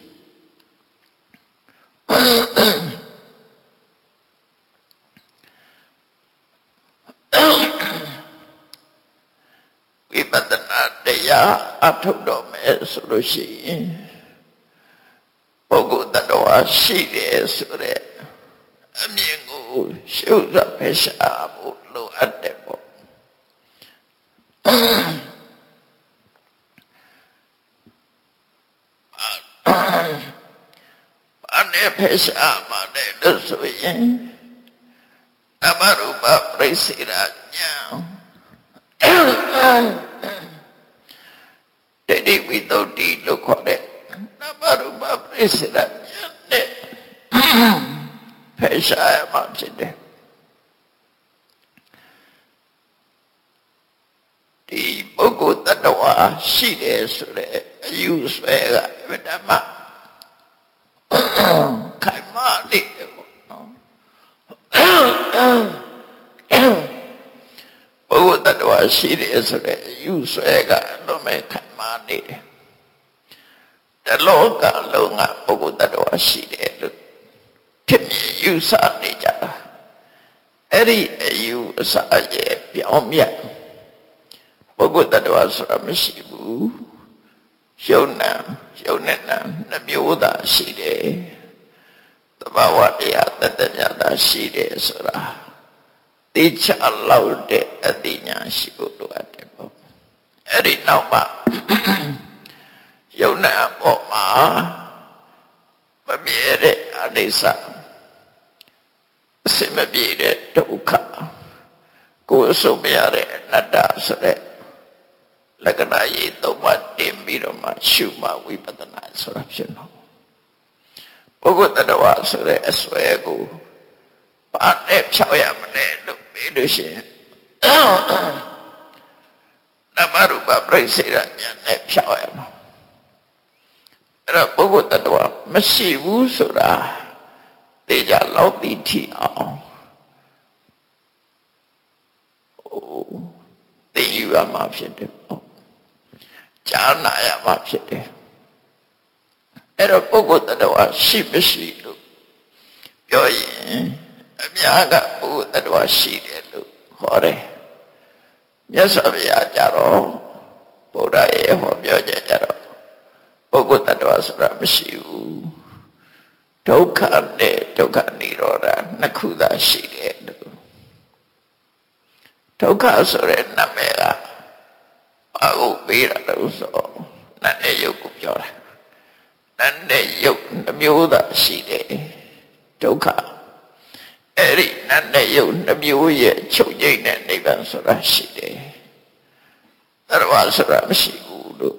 Speaker 2: ဝိပဿနာတရားအထုတ်တော်မယ်ဆိုလို့ရှိရင်ပုဂ္ဂိုလ်တ attva ရှိတယ်ဆိုတဲ့အမြင်ကိုရှုပ်ရဖယ်ရှားဖို့လိုအပ်တယ်ပေါ့အနေဖယ်ရှားမှလည်းလို့ဆိုရင်နမရူပပရိစ္ဆေရညာတတိဝိသုဒ္ဓိလို့ခေါ်တဲ့နမရူပပရိစ္ဆေရညာနဲ့ဖယ်ရှားမှဖြစ်တယ်ဒီပုဂ္ဂိုလ်တ attva ရှိတယ်ဆိုတဲ့အယူဆွဲကဗဒမခိုင်မာနေတယ်ပေါ့နော်ပုဂ္ဂိုလ်တ attva ရှိတယ်ဆိုတဲ့အယူဆွဲကလုံးမဲ့ခိုင်မာနေတယ်တလောကလုံးကပုဂ္ဂိုလ်တ attva ရှိတယ်လို့ဖြစ်မြင်ယူဆနေကြတာအဲ့ဒီအယူအဆရဲ့ပြောင်းမြတ်ပုဂ္ဂိုလ်တ attva ဆိုတာမရှိဘူးယုံနာယုံနဲ့နာနှမျိုးသာရှိတယ်သဘာဝတရားတတမြတ်သာရှိတယ်ဆိုတာသိချလောက်တဲ့အသိဉာဏ်ရှိဖို့လိုအပ်တယ်ပေါ့အဲ့ဒီနောက်မှယုံနာပေါ်မှာမမြဲတဲ့အနိစ္စအစမပြေတဲ့ဒုက္ခကိုယ်ဆုံးမရတဲ့အနတ္တဆိုတဲ့လက္ခဏာရေးသုံးပါးတင်ပြီးတော့မှရှုမှဝိပဿနာဆိုတာဖြစ်တော့ပုဂ္ဂိုလ်တ attva ဆိုတဲ့အစွဲကိုဘာနဲ့ဖြောက်ရမလဲလို့ပြီးလို့ရှိရင်နမရူပပရိစ္ဆေရညာနဲ့ဖြောက်ရမှာအဲ့တော့ပုဂ္ဂိုလ်တ attva မရှိဘူးဆိုတာသိကြလောက်သိထီအောင်သိယူရမှာဖြစ်တယ်ပေါ့ကြားနာရမှာဖြစ်တယ်အဲ့တော့ပုဂ္ဂိုလ်တ attva ရှိမရှိလို့ပြောရင်အများကပုဂ္ဂိုလ်တ attva ရှိတယ်လို့ဟောတယ်မြတ်စွာဘုရားကြတော့ဗုဒ္ဓရဲ့ဟောပြောကြကြတော့ပုဂ္ဂိုလ်တ attva ဆိုတာမရှိဘူးဒုက္ခနဲ့ဒုက္ခនិရောဓနှစ်ခုသာရှိတယ်လို့ဒုက္ခဆိုတဲ့နာမည်ကဘာကိုပေးတာလို့ဆိုနာနဲ့ယုတ်ကိုပြောတာနာနဲ့ယုတ်နှမျိုးသာရှိတယ်ဒုက္ခအဲ့ဒီနာနဲ့ယုတ်နှမျိုးရဲ့ချုပ်ငြိမ့်တဲ့နိဗ္ဗာန်ဆိုတာရှိတယ်တ attva ဆိုတာမရှိဘူးလို့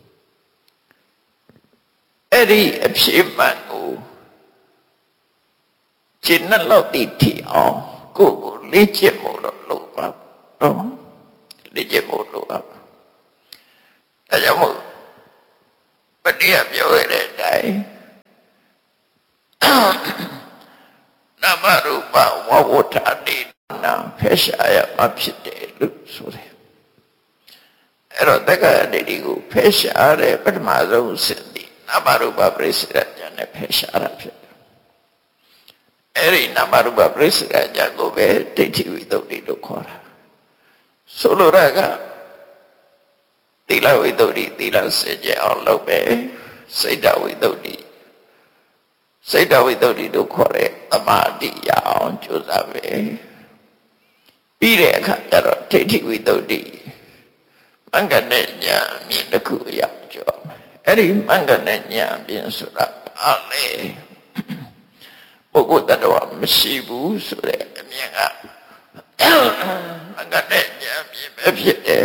Speaker 2: အဲ့ဒီအဖြစ်မှန်ကိုရှင်းနှလောက်တည်ထီအောင်ကိုယ်ကိုလေ့ကျင့်ဖို့တော့လုပ်ပါတော့လေ့ကျင့်ဖို့လိုပါဒါကြောင့်မို့ပတိယပြောရတဲ့အတိုင်းနာမရူပဝဝဋ္ဌာတိနာဖယ်ရှားရမှာဖြစ်တယ်လို့ဆိုတယ်အဲ့တော့တက္ကရာဒိဋ္ဌိကိုဖယ်ရှားတဲ့ပထမဆုံးအဆင့်ဒီနာမရူပပရိစ္ဆေဒဉာဏ်နဲ့ဖယ်ရှားတာဖြစ်တယ်အဲ့ဒီနာမရူပပရိစ္ဆေဒဉာဏ်ကိုပဲဒိဋ္ဌိဝိသုဒ္ဓိလို့ခေါ်တာဆိုလိုတာကသီလဝိသုဒ္ဓိသီလစင်ကြယ်အောင်လုပ်ပဲစိတ်တဝိသုဒ္ဓိစိတ်တဝိသုဒ္ဓိတို့ခေါ်တဲ့သမာဓိရအောင်ကြိုးစားပဲပြီးတဲ့အခါကျတော့ဒိဋ္ဌိဝိသုဒ္ဓိမင်္ဂနဲ့ဉာဏ်အမြင်တစ်ခုရကြောအဲ့ဒီမင်္ဂနဲ့ဉာဏ်အမြင်ဆိုတာဘာလဲပုဂ္ဂိုလ်တ attva မရှိဘူးဆိုတဲ့အမြင်ကမင်္ဂနဲ့ဉာဏ်အမြင်ပဲဖြစ်တယ်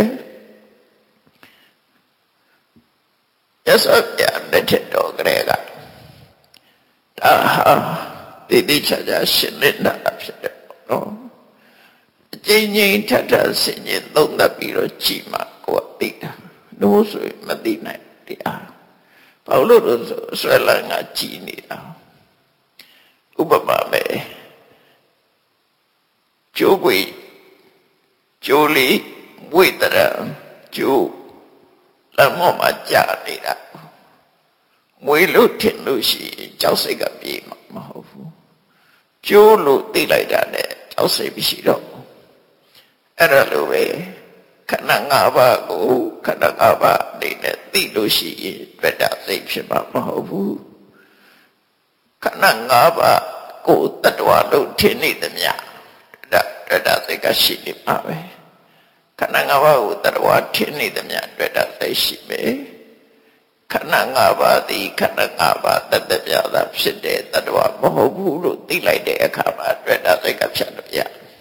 Speaker 2: ရသော်ပြတဲ့တဲ့တော်ကလေးကဒါဟာတိတိကျကျရှင်းနေတာဖြစ်တယ်နော်အကျဉ်းချင်းထပ်ထပ်ဆင်ခြင်သုံးသပ်ပြီးတော့ကြည်မှကိုယ်သိတာလို့ဆိုရင်မသိနိုင်တရားဘာလို့လို့ဆိုဆွဲလန်းကကြည်နေတာဥပမာပဲကျိုးကွေကျိုးလေးဝိတရကျိုးလမ်းမောမှာကြာနေတာမွေလို့ထင်လို့ရှိရင်ကြောက်စိတ်ကပြေးမှာမဟုတ်ဘူးကျိုးလို့သိလိုက်တာနဲ့ကြောက်စိတ်မရှိတော့ဘူးအဲ့ဒါလိုပဲခန္ဓာ၅ပါးကိုခန္ဓာ၅ပါးအနေနဲ့သိလို့ရှိရင်တွေ့တာစိတ်ဖြစ်မှာမဟုတ်ဘူးခန္ဓာ၅ပါးကိုတ attva လို့ထင်နေသမျှဒါတွေ့တာစိတ်ကရှိနေမှာပဲခန္ဓာ၅ပါးကိုတ attva ထင်နေသမျှတွေ့တာစိတ်ရှိပဲခန္ဓာ၅ပါးသည်ခန္ဓာ၅ပါးတတ္တပြတာဖြစ်တဲ့တ attva မဟုတ်ဘူးလို့သိလိုက်တဲ့အခါမှာတွေ့တာစိတ်ကဖြတ်လို့ရ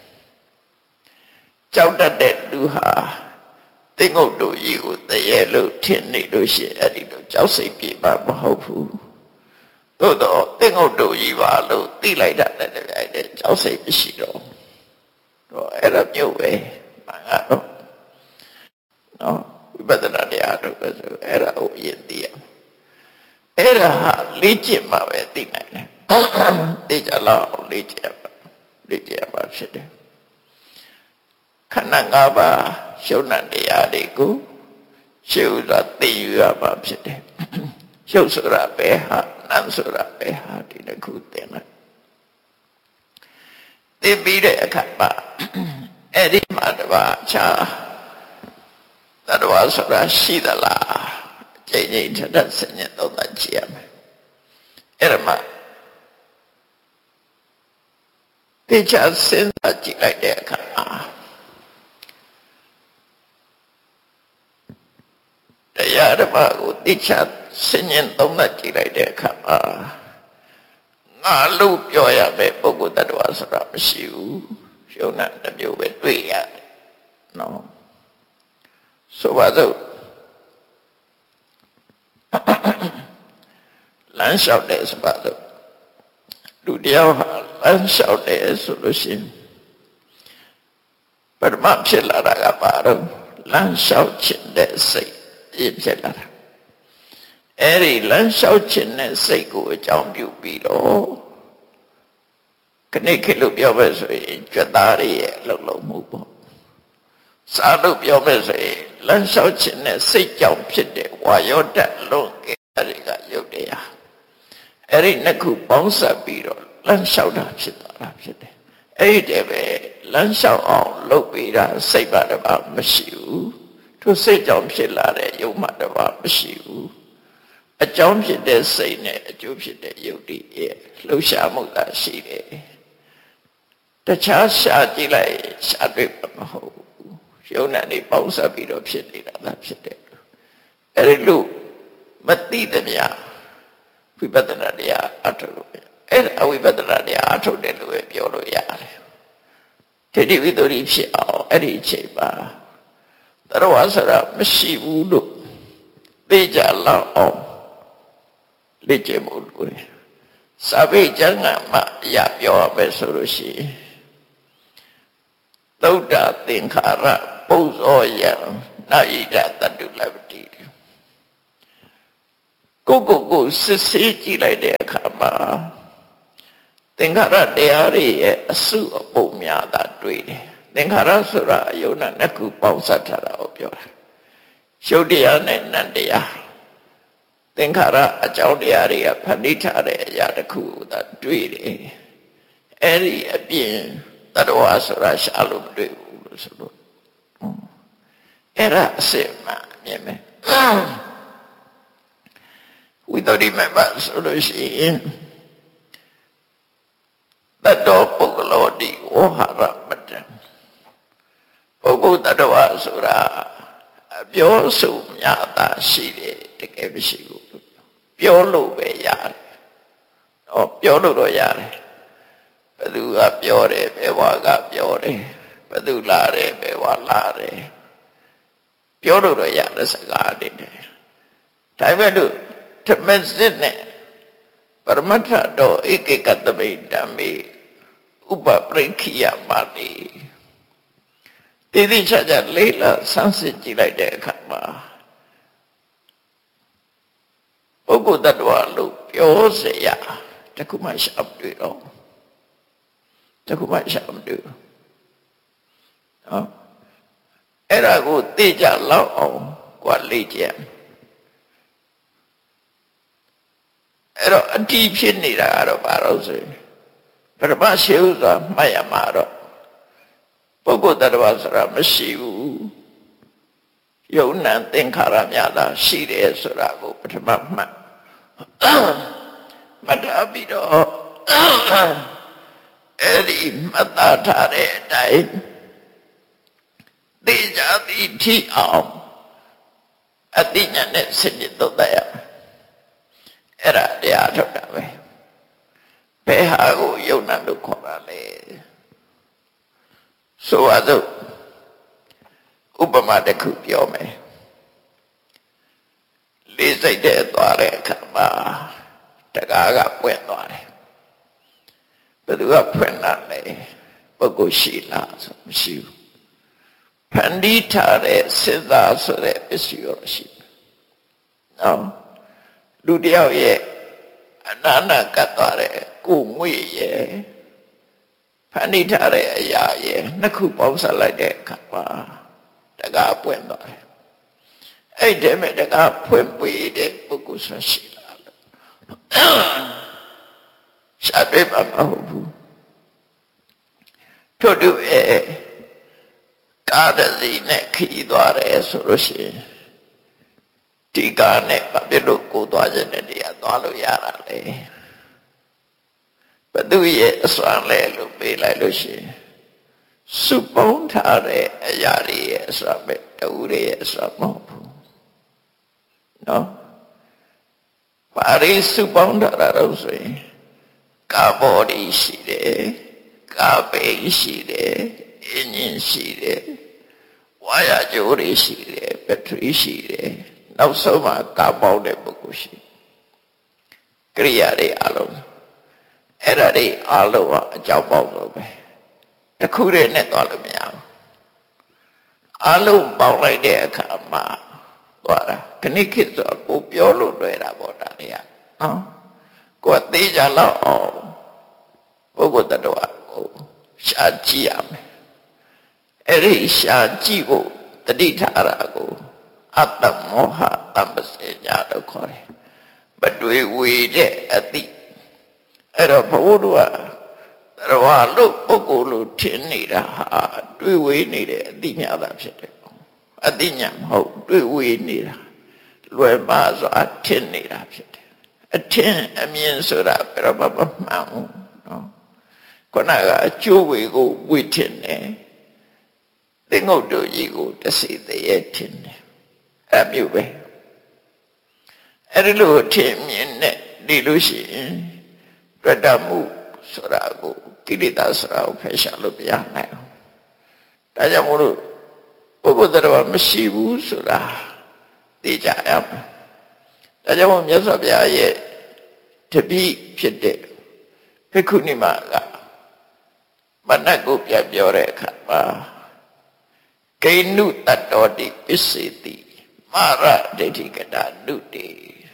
Speaker 2: ကြောက်တတ်တဲ့လူဟာသိငုတ်တို့ကြီးကိုတရေလို့ထင်နေလို့ရှိရင်အဲ့ဒီလိုကြောက်စိတ်ပြေမှာမဟုတ်ဘူးသို့တော့သိငုတ်တို့ကြီးပါလို့သိလိုက်တာလည်းအဲ့ဒီကြောက်စိတ်မရှိတော့တော့အဲ့ဒါမျိုးပဲမှန်ကတော့နော်ဝိပဿနာတရားတို့ပဲဆိုအဲ့ဒါကိုယဉ်သိရအဲ့ဒါဟာလေ့ကျင့်မှပဲသိနိုင်တယ်သိကြလားလေ့ကျင့်ပါလေ့ကျင့်ပါဖြစ်တယ်ခန္ဓာ၅ပါးရှုပ်နှံတရားတွေကိုရှုပ်စွာသိယူရမှာဖြစ်တယ်ရှုပ်ဆိုတာပဲဟာနာမ်ဆိုတာပဲဟာဒီတစ်ခုသင်လိုက်သိပြီးတဲ့အခါမှာအဲ့ဒီမှာတပါးအခြားတ attva ဆိုတာရှိသလားကြိမ်ကြိမ်ထပ်ထပ်ဆင်ញင်သုံးသပ်ကြည့်ရမယ်အဲ့ဒါမှသိချစဉ်းစားကြည့်လိုက်တဲ့အခါမှာတရားဓမ္မကိုသိချဆင်ញင်သုံးသပ်ကြည့်လိုက်တဲ့အခါမှာငါလို့ပြောရမယ်ပုဂ္ဂိုလ်တ attva ဆိုတာမရှိဘူးရှုံးတာတစ်မျိုးပဲတွေ့ရတယ်နော်ဆိုပါစို့လမ်းလျှောက်တယ်ဆိုပါစို့လူတယောက်ဟာလမ်းလျှောက်တယ်ဆိုလို့ရှိရင်ပထမဖြစ်လာတာကဘာတော့လမ်းလျှောက်ခြင်းတဲ့စိတ်ဖြစ်လာတာအဲ့ဒီလမ်းလျှောက်ခြင်းတဲ့စိတ်ကိုအကြောင်းပြုပြီးတော့ခဏခေတ်လို့ပြောမယ်ဆိုရင်ကြွသားရရဲ့အလုပ်လုပ်မှုပေါ့စာလို့ပြောမယ်ဆိုရင်လမ်းလျှောက်ခြင်းနဲ့စိတ်ကြောင့်ဖြစ်တဲ့ဝါယောဓာတ်လွန်ကဲတွေကရုပ်တရားအဲ့ဒီနှစ်ခုပေါင်းစပ်ပြီးတော့လမ်းလျှောက်တာဖြစ်သွားတာဖြစ်တယ်အဲ့ဒီတည်းပဲလမ်းလျှောက်အောင်လုပ်ပြီးတာစိတ်ပါတပါမရှိဘူးသူစိတ်ကြောင့်ဖြစ်လာတဲ့ယုံမှတပါမရှိဘူးအကြောင်းဖြစ်တဲ့စိတ်နဲ့အကျိုးဖြစ်တဲ့ယုတ်တိရဲ့လှုပ်ရှားမှုသာရှိတယ်တခြားရှာကြည့်လိုက်ရှာတွေ့မဟုတ်ဘူးယုံနဲ့နေပေါင်းစပ်ပြီးတော့ဖြစ်နေတာသာဖြစ်တယ်အဲ့ဒီလိုမသိတဲ့မြတ်ဝိပဿနာတရားအထုလို့အဲ့ဒါဝိပဿနာတရားအထုတယ်လို့ပဲပြောလို့ရတယ်ဒိဋ္ဌိဝိတ္တိဖြစ်အောင်အဲ့ဒီအချိန်မှာတရဝဆိုတာမရှိဘူးလို့သိကြလောက်အောင်လေ့ကျင့်မှုလို့စာပေကျမ်းဂန်မှာရပြောပဲဆိုလို့ရှိရင်သုဒ္ဓသင်္ခါရပုံစောယံနာဣဒတတုလပတိကိုကိုကိုစစ်ဆေးကြည့်လိုက်တဲ့အခါမှာသင်္ခါရတရားတွေရဲ့အစုအပုံများတာတွေ့တယ်သင်္ခါရဆိုတာအယုံနဲ့နှစ်ခုပေါင်းစပ်ထားတာကိုပြောတာရှုပ်တရားနဲ့နံတရားသင်္ခါရအကြောင်းတရားတွေကဖန်တီးထားတဲ့အရာတစ်ခုကိုသာတွေ့တယ်အဲ့ဒီအပြင်တတ္တဝါဆိုတာရှားလို့မတွေ့ဘူးလို့ဆိုလို့အဲ့ဒါအစစ်မှမြင်မယ်ဝိတ္တိမဘဆိုလို့ရှိရင်တတ္တောပုဂ္ဂလောတိဝဟရမတံပုဂ္ဂိုလ်တတ္တဝါဆိုတာအပြောဆိုများတာရှိတယ်တကယ်မရှိဘူးပြောလို့ပဲရတယ်။ဟောပြောလို့တော့ရတယ်။ဘယ်သူကပြောတယ်ဘယ်ဝါကပြောတယ်ဘယ်သူလာတယ်ဘယ်ဝါလာတယ်ပြောလို့တော့ရတဲ့စကားတွေတယ်။ဒါပေမဲ့လို့ဓမ္မစစ်နဲ့ပရမတ္ထတော့ဧကေကတမိဓမ္မေဥပပရိခိယပါတိတည်တည်ချာချာလေးလာဆန်းစစ်ကြည့်လိုက်တဲ့အခါမှာပုဂ္ဂိုလ်တ attva လို့ပြောเสียတခုမှရှာမတွေ့တော့တခုမှရှာမတွေ့ဘူးနော်အဲ့ဒါကိုသိကြလောက်အောင်กว่าလေ့ကျင့်အဲ့တော့အတိဖြစ်နေတာကတော့ဘာလို့ဆိုရင်ပရမရှိဥစွာမှတ်ရမှာတော့ပုဂ္ဂိုလ်တ attva ဆိုတာမရှိဘူးယုံနံသင်္ခါရများသာရှိတယ်ဆိုတာကိုပထမမှတ်မှတ်ထားပြီးတော့အဲ့ဒီမှတ်သားထားတဲ့အတိုင်းသိကြသည်ထိအောင်အတိညာနဲ့စနစ်တော့တရားအဲ့ဒါတရားထုတ်တာပဲဘယ်ဟာကိုယုံနံလို့ခေါ်တာလဲဆိုပါစို့ဥပမာတစ်ခုပြောမယ်လေးစိတ်တဲ့သွားတဲ့အခါမှာတကားကပွင့်သွားတယ်ဘယ်သူကဖွင့်လာလဲပုဂ္ဂိုလ်ရှိလားဆိုမရှိဘူးဖန်တီးထားတဲ့စေသာဆိုတဲ့ပစ္စည်းရောရှိတယ်နော်လူတယောက်ရဲ့အနာနာကတ်သွားတဲ့ကိုယ်ငွေရဲ့ဖန်တီးထားတဲ့အရာရဲ့နှစ်ခုပေါင်းစပ်လိုက်တဲ့အခါမှာတကားပွင့်သွားတယ်အဲ့ဒီမဲ့တကားဖွင့်ပေးတဲ့ပုဂ္ဂိုလ်ဆိုရှိလားလို့ရှားတွေ့မှာမဟုတ်ဘူးတို့တို့ရဲ့ကားတစ်စီးနဲ့ခီးသွားတယ်ဆိုလို့ရှိရင်ဒီကားနဲ့ဘာဖြစ်လို့ကိုသွားခြင်းတဲ့တရားသွားလို့ရတာလဲဘသူရဲ့အစွမ်းလဲလို့ပေးလိုက်လို့ရှိရင်စုပေါင်းထားတဲ့အရာတွေရဲ့အစွမ်းပဲတူရဲ့အစွမ်းမဟုတ်ဘူးနော်ပါရိစုပေါင်းထားတာတော့ဆိုရင်ကာဘော်ဒီရှိတယ်ကာပေရှိတယ်အင်းဂျင်ရှိတယ်ဝါရကြိုးတွေရှိတယ်ဘက်ထရီရှိတယ်နောက်ဆုံးမှာကာပေါင်းတဲ့ပုဂ္ဂိုလ်ရှိကရိယာတွေအလုံးအဲ့ဒါတွေအလုံးကအကြောင်းပေါင်းလို့ပဲတစ်ခုတည်းနဲ့သွားလို့မရဘူးအလုံးပေါင်းလိုက်တဲ့အခါမှာသွားတာခဏခေတ်ဆိုကိုပြောလို့တွေ့တာပေါ့ဒါတွေကနော်ကိုယ်သေးကြလောက်အောင်ပုဂ္ဂိုလ်တ attva ကိုရှားကြည့်ရမယ်အဲ့ဒီရှားကြည့်ဖို့တတိထားတာကိုအတ္တမောဟတမ္ပစေညာလို့ခေါ်တယ်မတွေ့ဝေတဲ့အတိအဲ့တော့ဘုရားတို့ကတရားလို့ပုဂ္ဂိုလ်လို့ထင်နေတာဟာတွေ့ဝေနေတဲ့အတိညာသာဖြစ်တယ်အတိညာမဟုတ်တွေ့ဝေနေတာလွယ်ပါစွာထင်နေတာဖြစ်တယ်အထင်အမြင်ဆိုတာဘယ်တော့မှမမှန်ဘူးနော်ခုနကအကျိုးဝေကိုဝေထင်တယ်သင်္ဂုတ်တို့ကြီးကိုတစီသေးရဲ့ထင်တယ်အဲ့မျိုးပဲအဲ့ဒီလိုထင်မြင်နဲ့ဒီလိုရှိရင်ပြတ်တမှုဆိုတာကိုကိလေသာဆိုတာကိုဖယ်ရှားလို့မရနိုင်ဘူးဒါကြောင့်မို့လို့ပုဂ္ဂိုလ်တရားမရှိဘူးဆိုတာသိကြရမယ်ဒါကြောင့်မို့မြတ်စွာဘုရားရဲ့တပည့်ဖြစ်တဲ့ဘိက္ခုနီမကမနတ်ကိုပြပြောတဲ့အခါမှာ Kainu tatodi pisiti mara dedikata nuti.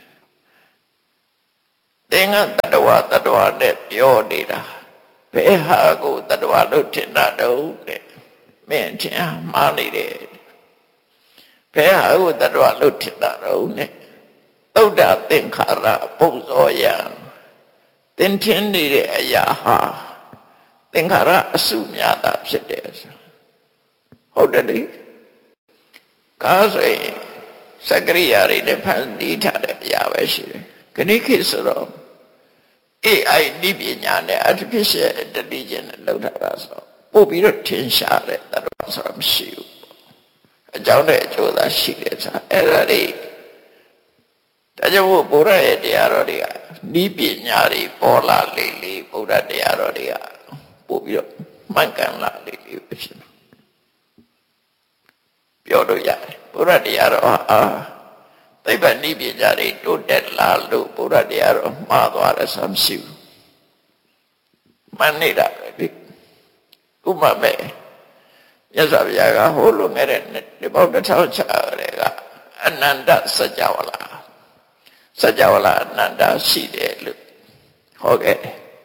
Speaker 2: Dengan tadwa tadwa ne pionira. Pehago tadwa lutina daune. Mentia mani de. Pehago tadwa lutina daune. Oda tinkara pungsoya. Tintindi de ayaha. Tinkara asumyata psidesa. Hodali. Kasi sagriyari de pandita de yawashi. Kanikisaro. A I nibinya ne artificial intelligence lauta so. Pobiro tinshare that was from Shiu. A Jone Joda Shilesa. Erari. Tajawu Bura de Arodia. Nibinyari Pola Lili Buddha de Arodia. Pobiro Mankan La Lili Vision. Yodo ya, Pura diaro ah, tiba ni bicara itu dan lalu pura diaro madwara samsiu, mana dah ni, cuma me, ya sabya ka hulu meren ni bau dah tahu cakap ananda sajawala, sajawala ananda sidelu, okay,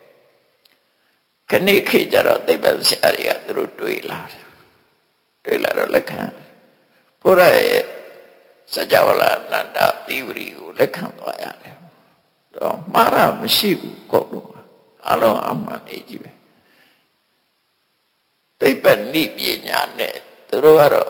Speaker 2: kini kijaro tiba siari ya terus tuilar, tuilar lekhan. Pura sajawala nanda tiwri lekhan doya le. To mara masibu kodo. Alo amma ejibe. Tipen ni pinya ne terus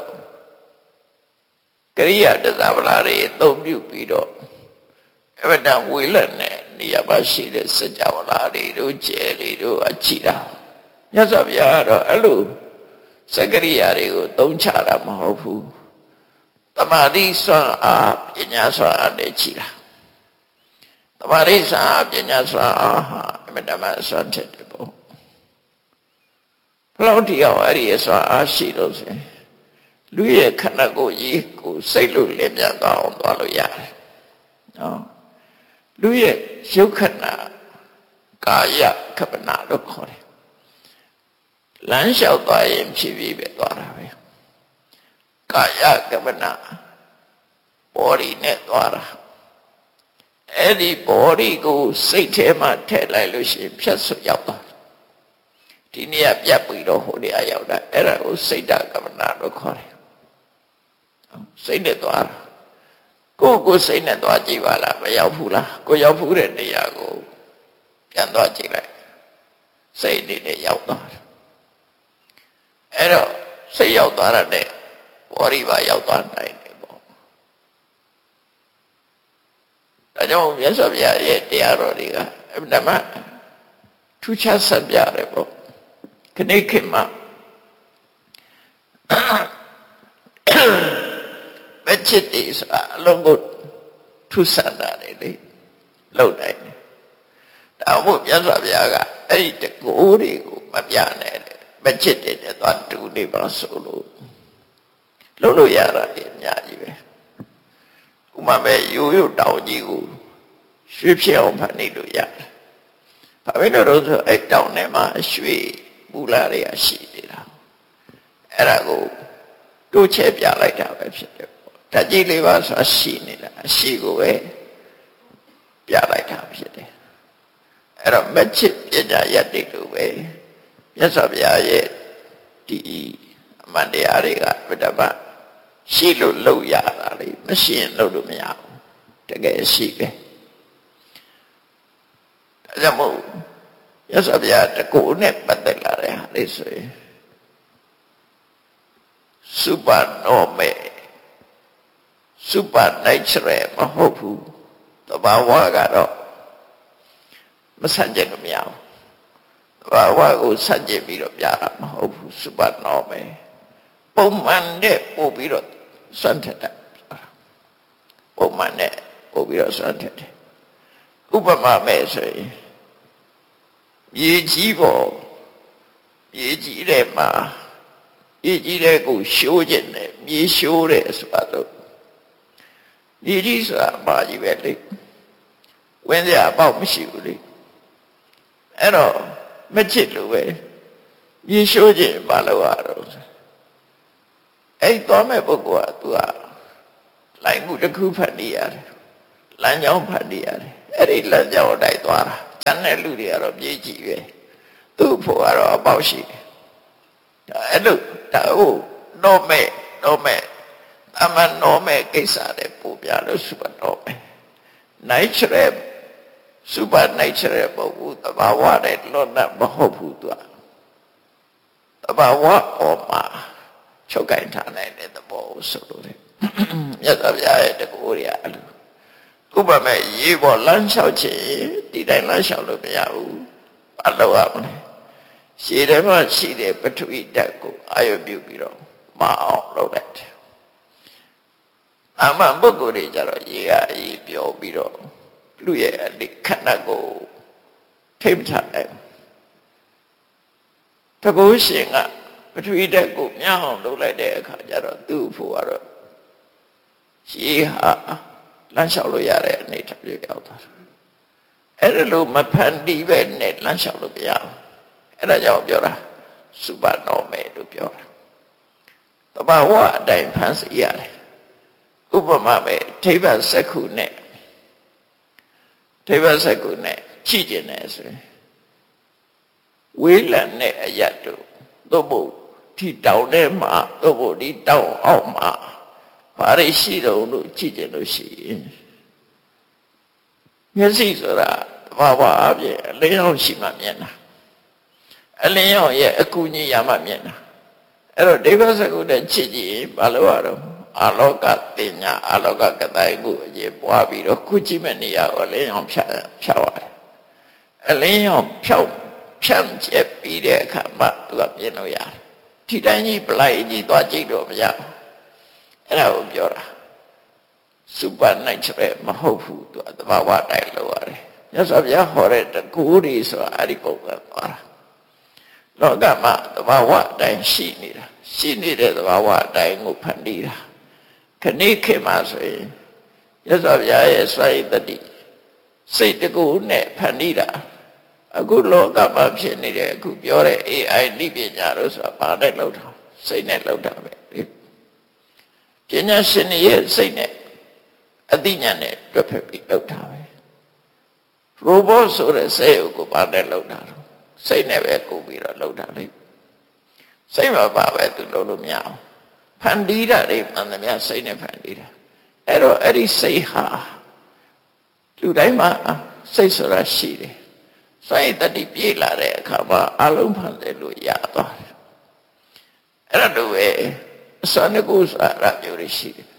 Speaker 2: keriya dasawala re tombiu pido. Evedang wilan ne ni abasi de sajawala re do jeli do achira. Nyasabya ro alu sagriya re ko tongchara mahobu. Tamari sa ap jenya sa ade chira. Tamari sa ap jenya sa aha medama sa tebo. Plau dia ari sa ashi lo se. Lu ye khana ko yi ko sai lu le mya ka aung twa lo yare. No. Lu ye shuk khana kaya kapana lo khaw de. Lan xiao twa yin phit pi be twa da be. Kaya kamana body ne twara edi body ko siat the ma the lai lo shin phят so yauk ta di ne ya pyat pi lo ho ne ya yauk ta era ko siata kamana lo khaw de siat ne twara ko ko siat ne twa ji ba la ma yauk phu la ko yauk phu de ne ya ko pyan twa ji lai siat ne ne yauk ta era siat yauk ta ra ne body ba yauk ta naiဒါကြောင့်မြတ်စွာဘုရားရဲ့တရားတော်တွေကအမှန်တမ်းထူးခြားဆက်ပြတယ်ပေါ့ခဏခေတ်မှာမချစ်တယ်ဆိုတာအလုံးကိုထူးဆန်းတာလေလောက်တိုင်းဒါမို့မြတ်စွာဘုရားကအဲ့ဒီတကူတွေကိုမပြနဲ့မချစ်တယ်တဲ့သွားတူနေပါဆိုလို့လုံးလို့ရတာအများကြီးပဲဥမာပဲရိုးရိုးတောင်ကြီးကိုရွှေဖြစ်အောင်ဖန်နေလို့ရတယ်။ဘာဖြစ်လို့လဲဆိုအဲ့တောင်ထဲမှာရွှေပူလာတွေကရှိနေတာ။အဲ့ဒါကိုတိုးချဲ့ပြလိုက်တာပဲဖြစ်တယ်ပေါ့။ဓာတ်ကြီးလေးပါဆိုတာရှိနေတာအရှိကိုပဲပြလိုက်တာဖြစ်တယ်။အဲ့တော့မချစ်ပညာရတ္တိလို့ပဲမြတ်စွာဘုရားရဲ့ဒီအမှန်တရားတွေကပထမရှိလို့လုပ်ရတာလေမရှိရင်လုပ်လို့မရဘူးတကယ်ရှိပဲဒါကြောင့်မို့ရသော်ဗျာတကူနဲ့ပတ်သက်လာတဲ့ဟာလေးဆိုရင်စူပါနော်မဲစူပါနိုင်ချရယ်မဟုတ်ဘူးတဘာဝကတော့မဆန့်ကျင်လို့မရဘူးတဘာဝကိုဆန့်ကျင်ပြီးတော့ပြတာမဟုတ်ဘူးစူပါနော်မဲပုံမှန်နဲ့ပို့ပြီးတော့စွန့်ထက်တာပုံမှန်နဲ့ပို့ပြီးတော့စွန့်ထက်တယ်ဥပမာမဲ့ဆိုရင်မြေကြီးပေါ်မြေကြီးထဲမှာမြေကြီးထဲကိုရှိုးခြင်းနဲ့မြေရှိုးတယ်ဆိုတာတော့မြေကြီးဆိုတာဘာကြီးပဲလေဝင်စရာပေါ့မရှိဘူးလေအဲ့တော့မချစ်လို့ပဲမြေရှိုးခြင်းဘာလို့ရတော့အဲ့သွားမဲ့ပုဂ္ဂိုလ်ကသူကလိုင်းမှုတစ်ခုဖတ်နေရတယ်လမ်းကြောင်းဖတ်နေရတယ်အဲ့ဒီလမ်းကြောင်းအတိုင်းသွားတာကျန်တဲ့လူတွေကတော့ပြေးကြည့်ပဲသူ့ဖို့ကတော့အပေါက်ရှိတယ်ဒါအဲ့လိုဒါဟုတ်တော့မဲ့တော့မဲ့အမှန်တော့မဲ့ကိစ္စတွေပို့ပြလို့စုပါတော့မယ် natural super natural ပုဂ္ဂိုလ်တဘာဝတဲ့လောကမဟုတ်ဘူးသူကတဘာဝအော်မှာချုပ်ကိုင်ထားနိုင်တဲ့သဘောကိုဆိုလို့တယ်မြတ်စွာဘုရားရဲ့တကူရအလိုဥပမာရေပေါ်လမ်းလျှောက်ချင်ဒီတိုင်းလမ်းလျှောက်လို့မရဘူးအလိုရမလဲရှည်တယ်မှရှိတဲ့ပထဝီဓာတ်ကိုအာရုံပြုပြီးတော့မအောင်လုပ်လိုက်တယ်အမှန်ပုဂ္ဂိုလ်တွေကြတော့ရေကအရေးပြောပြီးတော့လူရဲ့အလိခန္ဓာကိုထိမ့်ချတယ်တကူရှင်ကပထဝီဓာတ်ကိုမြောက်အောင်လုပ်လိုက်တဲ့အခါကျတော့သူ့ဖို့ကတော့ရေဟာလမ်းလျှောက်လို့ရတဲ့အနေထားမျိုးရောက်သွားတယ်အဲ့ဒါလို့မဖန်တီးပဲနဲ့လမ်းလျှောက်လို့မရဘူးအဲ့ဒါကြောင့်ပြောတာစူပါနော်မယ်လို့ပြောတာတဘာဝအတိုင်းဖန်စီရတယ်ဥပမာပဲထိဗ္ဗစက္ခုနဲ့ထိဗ္ဗစက္ခုနဲ့ကြည့်ကျင်တယ်ဆိုရင်ဝေးလံနဲ့အယတ်တို့သို့မဟုတ်ဒီတောင်ထဲမှာသို့မဟုတ်ဒီတောင်အောက်မှာဘာတွေရှိတော့လို့ကြည့်ကျင်လို့ရှိရင်မျက်စိဆိုတာဘာဘာအပြည့်အလင်းအောင်ရှိမှမြင်တာအလင်းအောင်ရဲ့အကူကြီးရမှမြင်တာအဲ့တော့ဒိဗ္ဗစကုတဲ့ချစ်ကြည့်ဘာလို့ရတော့အာလောကတင်ညာအာလောကကတိုင်းကိုအရေးပွားပြီးတော့ခုကြည့်မဲ့နေရာကိုအလင်းအောင်ဖြတ်ဖြတ်ရတယ်အလင်းအောင်ဖြောက်ဖြန့်ကျက်ပြီးတဲ့အခါမှသူကမြင်လို့ရတယ်ဒီတိုင်းကြီးပလိုက်ကြီးသွားကြည့်တော့မရဘူးအဲ့ဒါကိုပြောတာစူပါနိုင်ချပဲမဟုတ်ဘူးသူကသဘာဝတိုင်းလို့ရတယ်မြတ်စွာဘုရားဟောတဲ့တကူတွေဆိုတာအဲ့ဒီပုံကသွားတာလောကမှာသဘာဝတိုင်းရှိနေတာရှိနေတဲ့သဘာဝတိုင်းကိုဖန်တီးတာခဏခေတ်မှာဆိုရင်မြတ်စွာဘုရားရဲ့စွမ်းရည်တတိစိတ်တကူနဲ့ဖန်တီးတာအခုလောကမှာဖြစ်နေတဲ့အခုပြောတဲ့ အေးအိုင် နိပညာလို့ဆိုတာဘာနဲ့လောက်တာစိတ်နဲ့လောက်တာပဲပညာရှင်ရဲ့စိတ်နဲ့အသိဉာဏ်နဲ့တွက်ဖက်ပြီးလောက်တာပဲရိုဘတ်ဆိုတဲ့စိတ်ကိုဘာနဲ့လောက်တာတော့စိတ်နဲ့ပဲကိုပြီးတော့လောက်တာလေစိတ်မှာပါပဲသူလုံးလို့မရအောင်ဖန်တီးတာတွေမှန်သမျှစိတ်နဲ့ဖန်တီးတာအဲ့တော့အဲ့ဒီစိတ်ဟာလူတိုင်းမှာစိတ်ဆိုတာရှိတယ်စိတ်တတိပြေးလာတဲ့အခါမှာအလုံးဖန်တယ်လို့ရသွားတယ်အဲ့ဒါတို့ပဲအစနကုစာရမျိုးတွေရှိတယ်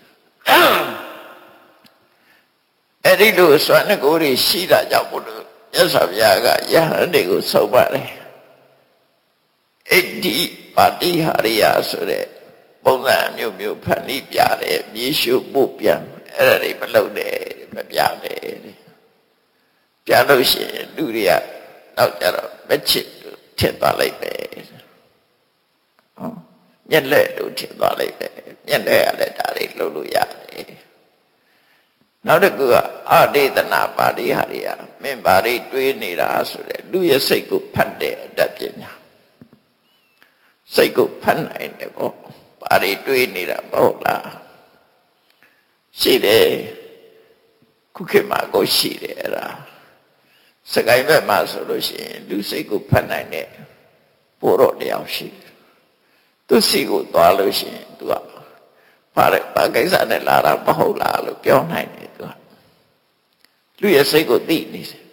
Speaker 2: အဲ့ဒီလိုအစနကုတွေရှိတာကြောင့်ဘုလို့မြတ်စွာဘုရားကယဟန်တွေကိုဆုံးပါတယ်အဋ္ဌိပါတိဟာရိယဆိုတဲ့ပုံစံမျိုးမျိုးဖန်တီးပြတယ်မြေရှုပို့ပြန်အဲ့ဒါတွေမလုပ်နဲ့မပြနဲ့ပြလို့ရှိရင်လူတွေကနောက်ကြတော့မချစ်ထင်သွားလိုက်ပဲဟောမျက်လက်တို့ထင်သွားလိုက်ပဲမျက်လက်ရတဲ့ဒါတွေလုပ်လို့ရတယ်နောက်တစ်ခုကအာဒေသနာပါဠိဟာရိယမင်းပါဠိတွေးနေတာဆိုတဲ့လူရဲ့စိတ်ကိုဖတ်တဲ့အတတ်ပညာစိတ်ကိုဖတ်နိုင်တယ်ပေါ့ပါဠိတွေးနေတာမဟုတ်လားရှိတယ်ခုခေတ်မှာကိုရှိတယ်အဲ့ဒါစကိုင်းဘက်မှာဆိုလို့ရှိရင်လူစိတ်ကိုဖတ်နိုင်တဲ့ပို့တော့တရားရှိတယ်သူစိတ်ကိုသွားလို့ရှိရင်သူကဘာလဲဘာကိစ္စနဲ့လာတာမဟုတ်လားလို့ပြောနိုင်တယ်သူကလူရဲ့စိတ်ကိုသိနေတယ်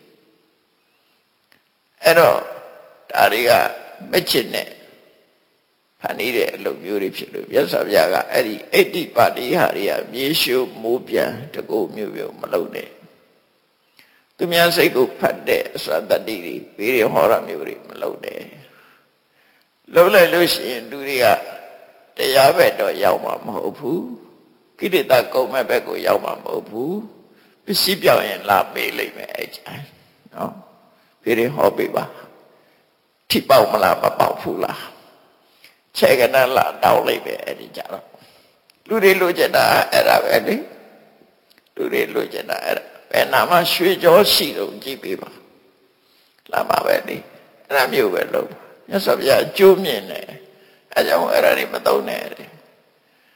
Speaker 2: အဲ့တော့ဒါတွေကမချစ်နဲ့ဖန်တီးတဲ့အလုပ်မျိုးတွေဖြစ်လို့မြတ်စွာဘုရားကအဲ့ဒီအဋ္ဌိပါတိဟာရိယမြေရှုမိုးပြန်တကူမျိုးမျိုးမလုပ်နဲ့သူများစိတ်ကိုဖတ်တဲ့အစွမ်းတတိတွေဘေးရဟောရမျိုးတွေမလုပ်နဲ့လုပ်လိုက်လို့ရှိရင်လူတွေကတရားဘက်တော့ရောက်မှာမဟုတ်ဘူးကိလေသာကုန်မဲ့ဘက်ကိုရောက်မှာမဟုတ်ဘူးပစ္စည်းပြောင်းရင်လာပေးလိမ့်မယ်အဲ့ကျနော်ဘေးရဟောပေးပါထိပေါက်မလားမပေါက်ဘူးလားခြေကနလာတောင်းလိုက်ပဲအဲ့ဒီကြတော့လူတွေလိုချင်တာအဲ့ဒါပဲလေလူတွေလိုချင်တာအဲ့ဒါဘယ်နာမှရွှေကြောရှိတော့ကြည့်ပေးပါလာပါပဲလေအဲ့ဒါမျိုးပဲလို့မြတ်စွာဘုရားအကျိုးမြင်တယ်အဲကြောင့်အဲ့ဒါတွေမသုံးနဲ့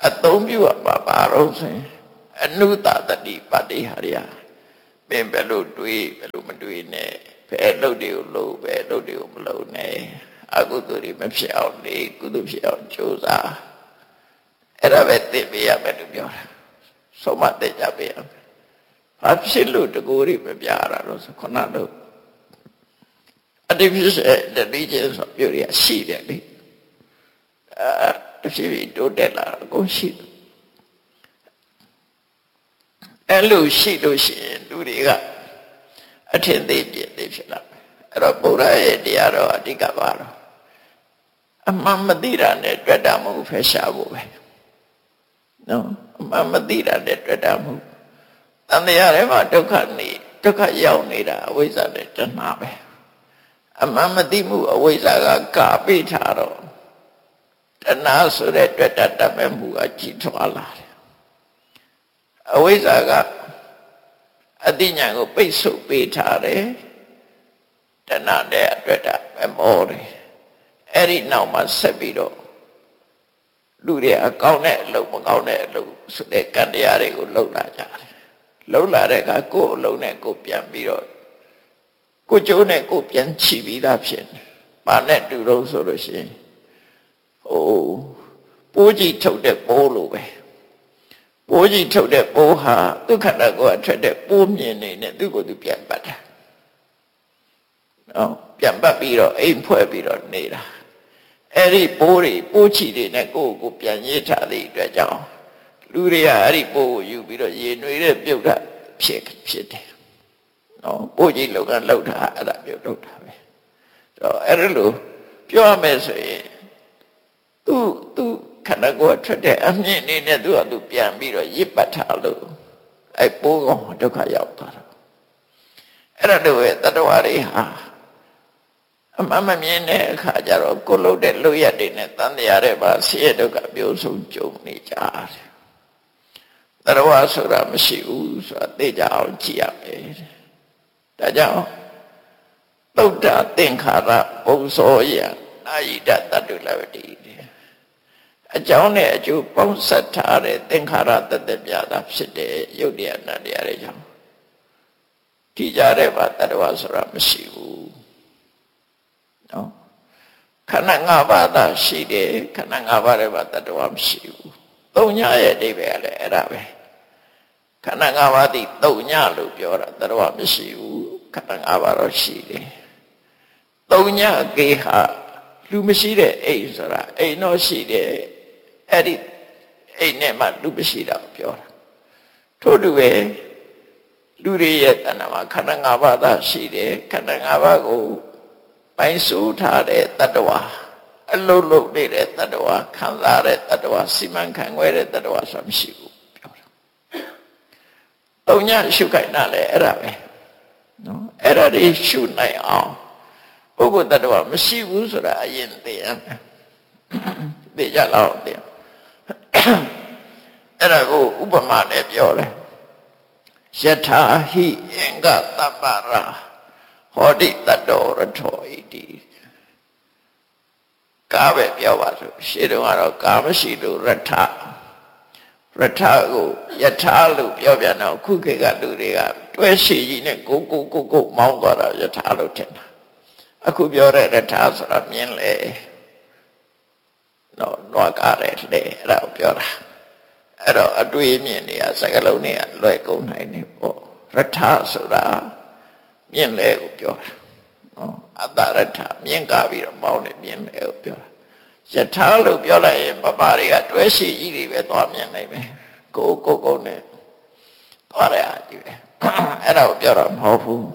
Speaker 2: အသုံးပြုရပါပါတော့ဆိုရင်အနုတတတိပတိဟာရပင်ဘယ်လိုတွေးဘယ်လိုမတွေးနဲ့ဘယ်လုပ်တွေကိုလုပ်ဘယ်လုပ်တွေကိုမလုပ်နဲ့အကုသိုလ်တွေမဖြစ်အောင်နေကုသိုလ်ဖြစ်အောင်ကြိုးစားအဲ့ဒါပဲသိပေးရမယ်လို့ပြောတာဆုံးမသိကြပေးရမယ်ဘာဖြစ်လို့တကူတွေမပြရတာလို့ဆိုခုနတော့ artificial intelligence ဆိုပြောရရှိတယ်လေအဲတဖြည်းဖြည်းတိုးတက်လာအကုန်ရှိတယ်အဲ့လိုရှိလို့ရှိရင်လူတွေကအထင်သေးပြည့်သေးဖြစ်လာမယ်အဲ့တော့ဘုရားရဲ့တရားတော်အဓိကပါတော့အမှန်မသိတာနဲ့တွေ့တာမဟုတ်ဖယ်ရှားဖို့ပဲနော်အမှန်မသိတာနဲ့တွေ့တာမဟုတ်တန်တရားထဲမှာဒုက္ခနေဒုက္ခရောက်နေတာအဝိဇ္ဇာနဲ့တဏှာပဲအမှန်မသိမှုအဝိဇ္ဇာကကာပိထားတော့တဏှာဆိုတဲ့တွေ့တာတမဲ့မှုအကြီးထွားလာတယ်အဝိဇ္ဇာကအတိညာကိုပိတ်ဆို့ပေးထားတယ်တဏှာတဲ့အတွက်တာမမောတယ်အဲ့ဒီနောက်မှာဆက်ပြီးတော့လူတွေအကောင်းတဲ့အလုပ်မကောင်းတဲ့အလုပ်ဆိုတဲ့ကံတရားတွေကိုလှုပ်လာကြတယ်လှုပ်လာတဲ့အခါကိုယ်အလုံးနဲ့ကိုယ်ပြန်ပြီးတော့ကိုယ်ကျိုးနဲ့ကိုယ်ပြန်ချီပြီးသားဖြစ်တယ်။ဘာနဲ့တူတော့ဆိုလို့ရှိရင်ဟိုပိုးကြီးထုတ်တဲ့ပိုးလိုပဲပိုးကြီးထုတ်တဲ့ပိုးဟာဒုက္ခတာကိုအထွက်တဲ့ပိုးမြင်နေနဲ့သူ့ကိုယ်သူပြန်ပတ်တာနော်ပြန်ပတ်ပြီးတော့အိမ်ဖွဲ့ပြီးတော့နေတာအဲ့ဒီပိုးတွေပိုးချီတွေနဲ့ကိုယ့်ကိုပြန်ရေးထားတဲ့အတွက်ကြောင့်လူတွေကအဲ့ဒီပိုးကိုယူပြီးတော့ရေနွေတဲ့ပြုတ်တာဖြစ်ဖြစ်တယ်နော်ပိုးကြီးလောကလောက်တာအဲ့ဒါပြုတ်လောက်တာပဲတော့အဲ့လိုပြောရမယ်ဆိုရင်သူ့သူ့ခန္ဓာကိုယ်ထွက်တဲ့အမြင့်နေနဲ့သူ့အတူပြန်ပြီးတော့ရစ်ပတ်ထားလို့အဲ့ပိုးကောင်ဒုက္ခရောက်သွားတာအဲ့ဒါတို့ရဲ့တတ္တဝါတွေဟာအမှန်မမြင်တဲ့အခါကျတော့ကိုယ်လုံးတဲ့လူရက်တွေနဲ့တန်တရားတွေပါဆင်းရဲဒုက္ခပြောဆုံးကြုံနေကြတယ်တတ္တဝါဆိုတာမရှိဘူးဆိုတာသိကြအောင်ကြည့်ရမယ်ဒါကြောင့်သုဒ္ဓသင်္ခါရပုံစောယနာယိတတတ္တုလဝတိအကြောင်းနဲ့အကျိုးပေါင်းဆက်ထားတဲ့သင်္ခါရတသက်ပြတာဖြစ်တဲ့ယုတ်တရားနာတရားတွေကြောင့်ဒီကြတဲ့မှာတတ္တဝါဆိုတာမရှိဘူးနော်ခန္ဓာ၅ပါးသာရှိတယ်ခန္ဓာ၅ပါးတွေမှာတတ္တဝါမရှိဘူးသုံးညရဲ့အဓိပ္ပာယ်လည်းအဲ့ဒါပဲခန္ဓာ၅ပါးဒီသုံးညလို့ပြောတာတတ္တဝါမရှိဘူးခန္ဓာ၅ပါးတော့ရှိတယ်သုံးညကေဟာလူမရှိတဲ့အိမ်ဆိုတာအိမ်တော့ရှိတယ်အဲ့ဒီအိမ်နဲ့မှလူမရှိတာပြောတာထို့တူပဲလူတွေရဲ့တဏ္ဍာမှာခန္ဓာ၅ပါးသာရှိတယ်ခန္ဓာ၅ပါးကိုပိုင်ဆိုးထားတဲ့တတ္တဝါအလုံးလုံးနေတဲ့တတ္တဝါခံစားတဲ့တတ္တဝါစီမံခန့်ခွဲတဲ့တတ္တဝါဆိုတာမရှိဘူးပြောတာသုံးညရှုခိုင်းတာလေအဲ့ဒါပဲနော်အဲ့ဒါတွေရှုနိုင်အောင်ပုဂ္ဂိုလ်တ attva မရှိဘူးဆိုတာအရင်သိရမယ်သိကြလောက်သိအဲ့ဒါကိုဥပမာနဲ့ပြောတယ်ယထာဟိအင်္ဂတပ္ပရာဟောတိတတောရထောဣတိကားပဲပြောပါဆိုရှေ့တုန်းကတော့ကာမရှိလို့ရထရထကိုယထာလို့ပြောပြန်တော့ခုခေတ်ကလူတွေကတွဲရှိကြီးနဲ့ကိုကိုကိုကိုမောင်းသွားတာယထာလို့ထင်တာအခုပြောတဲ့ရထဆိုတာမြင်လေတော့နွားကားတယ်လေအဲ့ဒါကိုပြောတာအဲ့တော့အတွေ့အမြင်တွေကစကားလုံးတွေကလွယ်ကုန်နိုင်နေပေါ့ရထဆိုတာမြင်လေကိုပြောတာနော်အတ္တရထမြင်ကားပြီးတော့မောင်းနေမြင်လေကိုပြောတာယထာလို့ပြောလိုက်ရင်ပပတွေကတွဲရှိကြီးတွေပဲသွားမြင်နိုင်မယ်ကိုကိုကိုနဲ့သွားရအကြည့်ပဲအဲ့ဒါကိုပြောတော့မဟုတ်ဘူး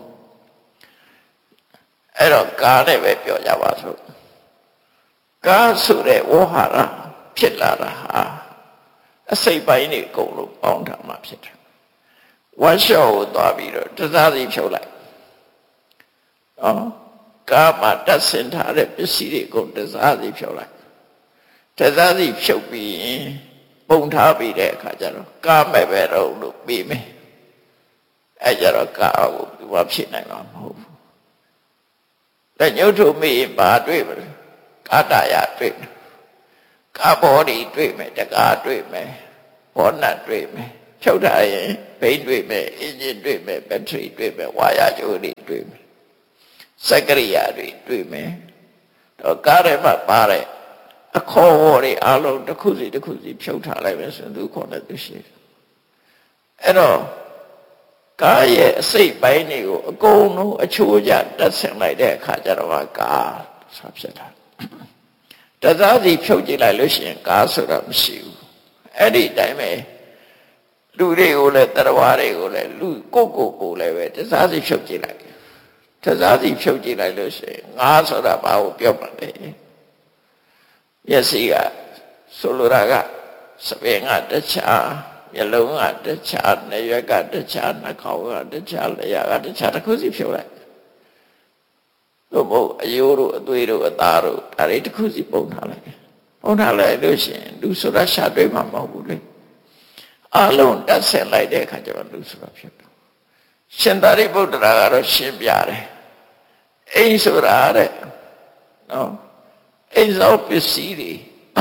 Speaker 2: အဲ့တော့ကားနဲ့ပဲပြောကြပါစို့ကားဆိုတဲ့ဝဟာရဖြစ်လာတာဟာအစိတ်ပိုင်းတွေအကုန်လုံးပေါင်းထားမှဖြစ်တယ်ဝါရှော့ကိုသွားပြီးတော့တစားစီဖြုတ်လိုက်နော်ကားမှာတက်ဆင်ထားတဲ့ပစ္စည်းတွေအကုန်တစားစီဖြုတ်လိုက်တစားစီဖြုတ်ပြီးရင်ပုံထားပြီးတဲ့အခါကျတော့ကားမဲ့ပဲတော့လို့ပြီးမယ်အဲ့ကြတော့ကားကိုသူကဖြစ်နိုင်မှာမဟုတ်ဘူးလက်ညှိုးထုတ်မိရင်ဘာတွေ့မလဲကာတရတွေ့ကားဘောတွေတွေ့မယ်တကားတွေ့မယ်ဘောနတ်တွေ့မယ်ဖြုတ်ထားရင်ဘိန်းတွေ့မယ်အင်ဂျင်တွေ့မယ်ဘက်ထရီတွေ့မယ်ဝါယာကြိုးတွေတွေ့မယ်စက်ကရိယာတွေတွေ့မယ်တော့ကားထဲမှာပါတဲ့အခေါ်အဝေါ်တွေအလုံးတစ်ခုစီတစ်ခုစီဖြုတ်ထားလိုက်မယ်ဆိုရင်သူခေါ်တဲ့သူရှိတယ်အဲ့တော့ကားရဲ့အစိတ်ပိုင်းတွေကိုအကုန်လုံးအချိုးကျတက်ဆင်လိုက်တဲ့အခါကျတော့ကားဆိုဖြစ်တာတစားစီဖြုတ်ကြည့်လိုက်လို့ရှိရင်ကားဆိုတာမရှိဘူးအဲ့ဒီတိုင်းပဲလူတွေကိုလည်းတရဝါတွေကိုလည်းလူကိုကိုကိုလည်းပဲတစားစီဖြုတ်ကြည့်လိုက်တစားစီဖြုတ်ကြည့်လိုက်လို့ရှိရင်ငါဆိုတာဘာကိုပြောမှလဲမျက်စိကဆိုလိုတာကစပင်ကတခြားမျက်လုံးကတခြားနေရွက်ကတခြားနှာခေါင်းကတခြားလျှာကတခြားတစ်ခုစီဖြုတ်လိုက်တို့ဘုအယိုးတို့အသွေးတို့အသားတို့ဒါတွေတစ်ခုစီပုံထားလိုက်ပုံထားလိုက်လို့ရှိရင်လူဆိုတာရှာတွေ့မှာမဟုတ်ဘူးလေအလုံးတက်ဆက်လိုက်တဲ့အခါကျတော့လူဆိုတာဖြစ်တယ်ရှင်သာရိပုတ္တရာကတော့ရှင်းပြတယ်အိမ်ဆိုတာတဲ့နော်အိမ်ဆောင်ပစ္စည်းတွေ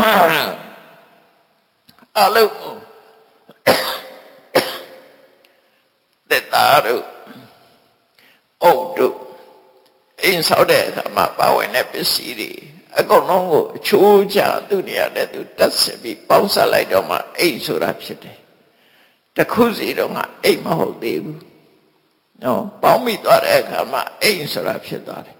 Speaker 2: အလုံးတဲ့တာတို့အုတ်တို့အိမ်ဆောင်တဲ့အခါမှာပါဝင်တဲ့ပစ္စည်းတွေအကုန်လုံးကိုအချိုးချသူ့နေရာနဲ့သူတက်ဆက်ပြီးပေါင်းစပ်လိုက်တော့မှအိမ်ဆိုတာဖြစ်တယ်တခုစီတော့ကအိမ်မဟုတ်သေးဘူးနော်ပေါင်းမိသွားတဲ့အခါမှာအိမ်ဆိုတာဖြစ်သွားတယ်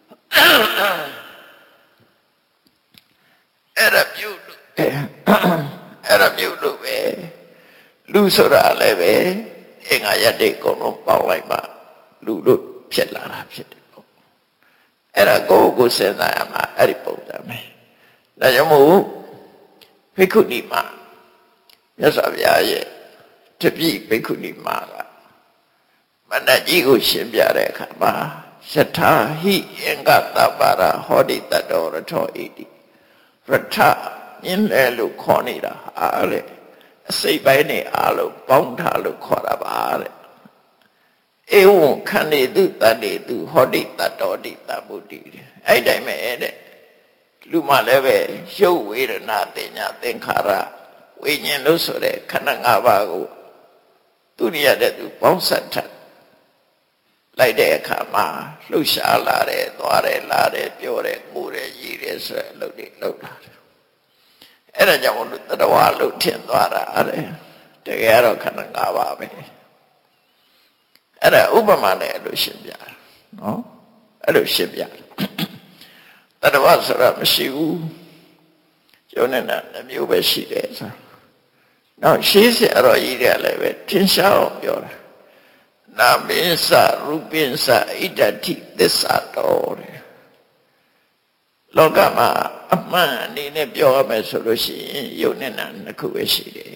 Speaker 2: အဲ့ဒါပြုလို့အဲ့ဒါပြုလို့ပဲလူဆိုတာလည်းပဲအင်္ဂါရတဲ့အကုန်လုံးပေါင်းလိုက်မှလူတို့ဖြစ်လာတာဖြစ်တယ်ပေါ့အဲ့ဒါကိုယ်ကိုစဉ်းစားရမှာအဲ့ဒီပုံစံပဲဒါကြောင့်မို့ဘိက္ခုနီမမြတ်စွာဘုရားရဲ့တပည့်ဘိက္ခုနီမကမဏ္ဍကြီးကိုရှင်းပြတဲ့အခါမှာယထာဟိအင်္ဂတပါရဟောတိတတောရထောဣတိရထမြင်တယ်လို့ခေါ်နေတာဟာတဲ့အစိတ်ပိုင်းနဲ့အားလုံးပေါင်းထားလို့ခေါ်တာပါတဲ့ဧဝံခန္ဓေတုတတ္တေတုဟောတိတတောတိတဗုဒ္ဓိအဲ့တိုင်းပဲတဲ့လူမှလည်းပဲရုပ်ဝေဒနာတင်ညာသင်္ခါရဝိညာဉ်လို့ဆိုတဲ့ခန္ဓာ၅ပါးကိုသူရရတဲ့သူပေါင်းစပ်ထားလိုက်တဲ့အခါမှာလှုပ်ရှားလာတယ်သွားတယ်လာတယ်ပြောတယ်ငိုတယ်ရည်တယ်ဆိုတဲ့အလုပ်တွေလုပ်လာတယ်အဲ့ဒါကြောင့်မို့လို့တတဝါလို့ထင်သွားတာတဲ့တကယ်တော့ခန္ဓာ၅ပါးပဲအဲ့ဒါဥပမာနဲ့အဲ့လိုရှင်းပြတာနော်အဲ့လိုရှင်းပြတတဝါဆိုတာမရှိဘူးကျောင်းနဲ့နှမျိုးပဲရှိတယ်ဆိုတော့ရှင်းစရာတော့ကြီးတယ်လည်းပဲထင်ရှားအောင်ပြောတာနာမေသရူပိသဣဒ္ဓတိသစ္စာတော်တဲ့လောကမှာအမှန်အနေနဲ့ပြောရမယ်ဆိုလို့ရှိရင်ယုတ်နဲ့နာနှစ်ခုပဲရှိတယ်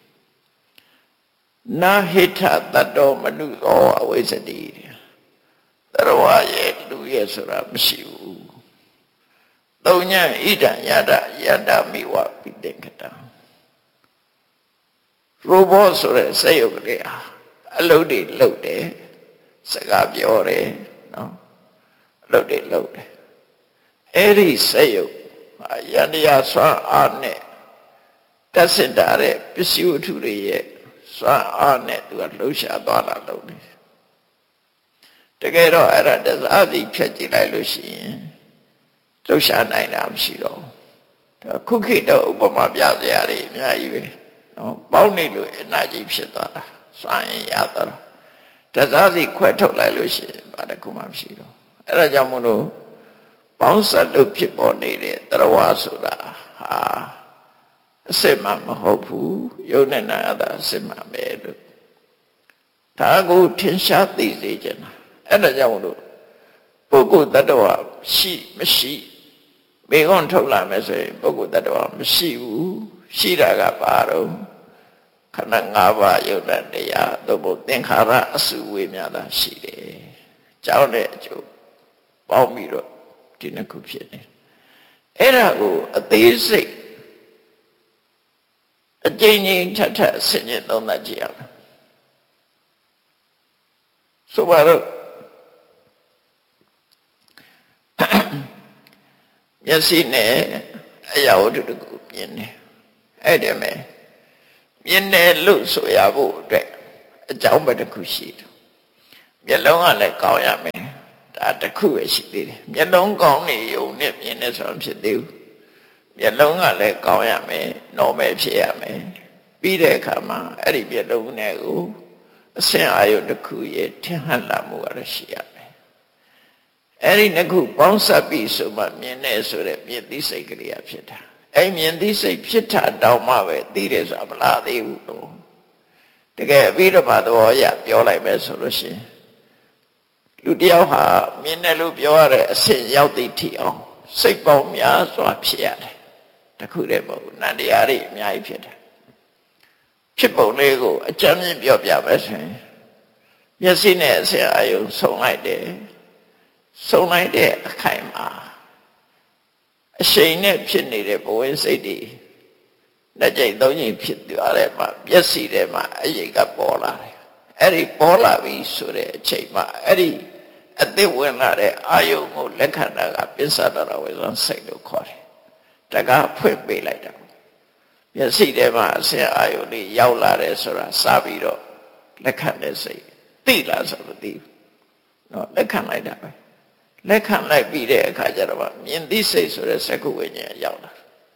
Speaker 2: နာဟိထတတ္တောမနုသောအဝိဇ္ဇတိတရဝရဲ့လူရဲ့ဆိုတာမရှိဘူးသုံးညဣဒံယတယတမိဝပိတေကတံရောဘောဆိုတဲ့စက်ရုပ်ကလေးဟာအလုပ်တွေလုပ်တယ်စကားပြောတယ်နော်အလုပ်တွေလုပ်တယ်အဲ့ဒီစက်ရုပ်ယန္တရားဆွမ်းအားနဲ့တက်စင်တာတဲ့ပစ္စည်းဝတ္ထုတွေရဲ့ဆွမ်းအားနဲ့သူကလှုပ်ရှားသွားတာလုပ်တယ်တကယ်တော့အဲ့ဒါတစားစီဖြတ်ကြည့်လိုက်လို့ရှိရင်လှုပ်ရှားနိုင်တာမရှိတော့ခုခေတ်တော့ဥပမာပြစရာတွေအများကြီးပဲနော်ပေါင်းနေလို့အနာကြီးဖြစ်သွားတာစွမ်းရင်ရသွားတော့တစားစီခွဲထုတ်လိုက်လို့ရှိရင်ဘာတစ်ခုမှမရှိတော့အဲ့ဒါကြောင့်မို့လို့ပေါင်းစပ်လို့ဖြစ်ပေါ်နေတဲ့တရဝဆိုတာဟာအစစ်မှမဟုတ်ဘူးယုံနဲ့နာရတာအစစ်မှပဲလို့ဒါကိုထင်ရှားသိစေချင်တာအဲ့ဒါကြောင့်မို့လို့ပုဂ္ဂိုလ်တ attva ရှိမရှိဘေကွန်ထုတ်လာမယ်ဆိုရင်ပုဂ္ဂိုလ်တ attva မရှိဘူးရှိတာကဘာတော့ခန္ဓာ၅ပါးယုတ်တဲ့တရားသို့မဟုတ်သင်္ခါရအစုဝေများတာရှိတယ်။ကြောင်းတဲ့အကျိုးပေါင်းပြီးတော့ဒီနှစ်ခုဖြစ်နေ။အဲ့ဒါကိုအသေးစိတ်အကျဉ်းချင်းထပ်ထပ်ဆင်ခြင်သုံးသပ်ကြည့်ရအောင်။ဆိုပါတော့မျက်စိနဲ့အရာဝတ္ထုတခုမြင်တယ်အဲ့ဒီမဲ့မြင်တယ်လို့ဆိုရဖို့အတွက်အကြောင်းပဲတစ်ခုရှိတယ်မျက်လုံးကလည်းကောင်းရမယ်ဒါတစ်ခုပဲရှိသေးတယ်မျက်လုံးကောင်းနေုံနဲ့မြင်နေဆိုဖြစ်သေးဘူးမျက်လုံးကလည်းကောင်းရမယ်နော်မယ်ဖြစ်ရမယ်ပြီးတဲ့အခါမှာအဲ့ဒီမျက်လုံးနဲ့ကိုအစင်အာယုတစ်ခုရဲ့ထင်ဟပ်လာမှုကတော့ရှိရမယ်အဲ့ဒီနှစ်ခုပေါင်းစပ်ပြီးဆိုမှမြင်နေဆိုတဲ့မြင်သိစိတ်ကလေးကဖြစ်တာအဲ့မြင်သိစိတ်ဖြစ်တာတောင်မှပဲသိတယ်ဆိုတာမလားသေးဘူးလို့တကယ်ပြီးတော့မှသဘောရပြောလိုက်မယ်ဆိုလို့ရှိရင်လူတယောက်ဟာမြင်တယ်လို့ပြောရတဲ့အဆင့်ရောက်သိထီအောင်စိတ်ပေါင်းများစွာဖြစ်ရတယ်တခုတည်းမဟုတ်နန္တရားတွေအများကြီးဖြစ်တယ်ဖြစ်ပုံလေးကိုအကြမ်းမြင်ပြောပြမယ်ဆိုရင်မျက်စိနဲ့အဆင်အာရုံဆုံလိုက်တယ်ဆုံလိုက်တဲ့အခိုင်မှာအရှိန်နဲ့ဖြစ်နေတဲ့ဘဝစိတ်တွေလက်ကျိတ်သုံးချိန်ဖြစ်သွားတယ်မှာမျက်စိထဲမှာအရိပ်ကပေါ်လာတယ်အဲ့ဒီပေါ်လာပြီဆိုတဲ့အချိန်မှာအဲ့ဒီအသစ်ဝင်လာတဲ့အာယုံကိုလက်ခံတာကပစ္ဆဒရဝေဇံစိတ်လို့ခေါ်တယ်တကားဖွင့်ပေးလိုက်တာမျက်စိထဲမှာအဆင်အာယုန်လေးရောက်လာတယ်ဆိုတာစပြီးတော့လက်ခံတဲ့စိတ်သိလားဆိုတော့သိဘူးနော်လက်ခံလိုက်တာပဲလက်ခံလိုက်ပြီးတဲ့အခါကျတော့မြင်သိစိတ်ဆိုတဲ့စက္ခုဝိညာဉ်ရောက်လာ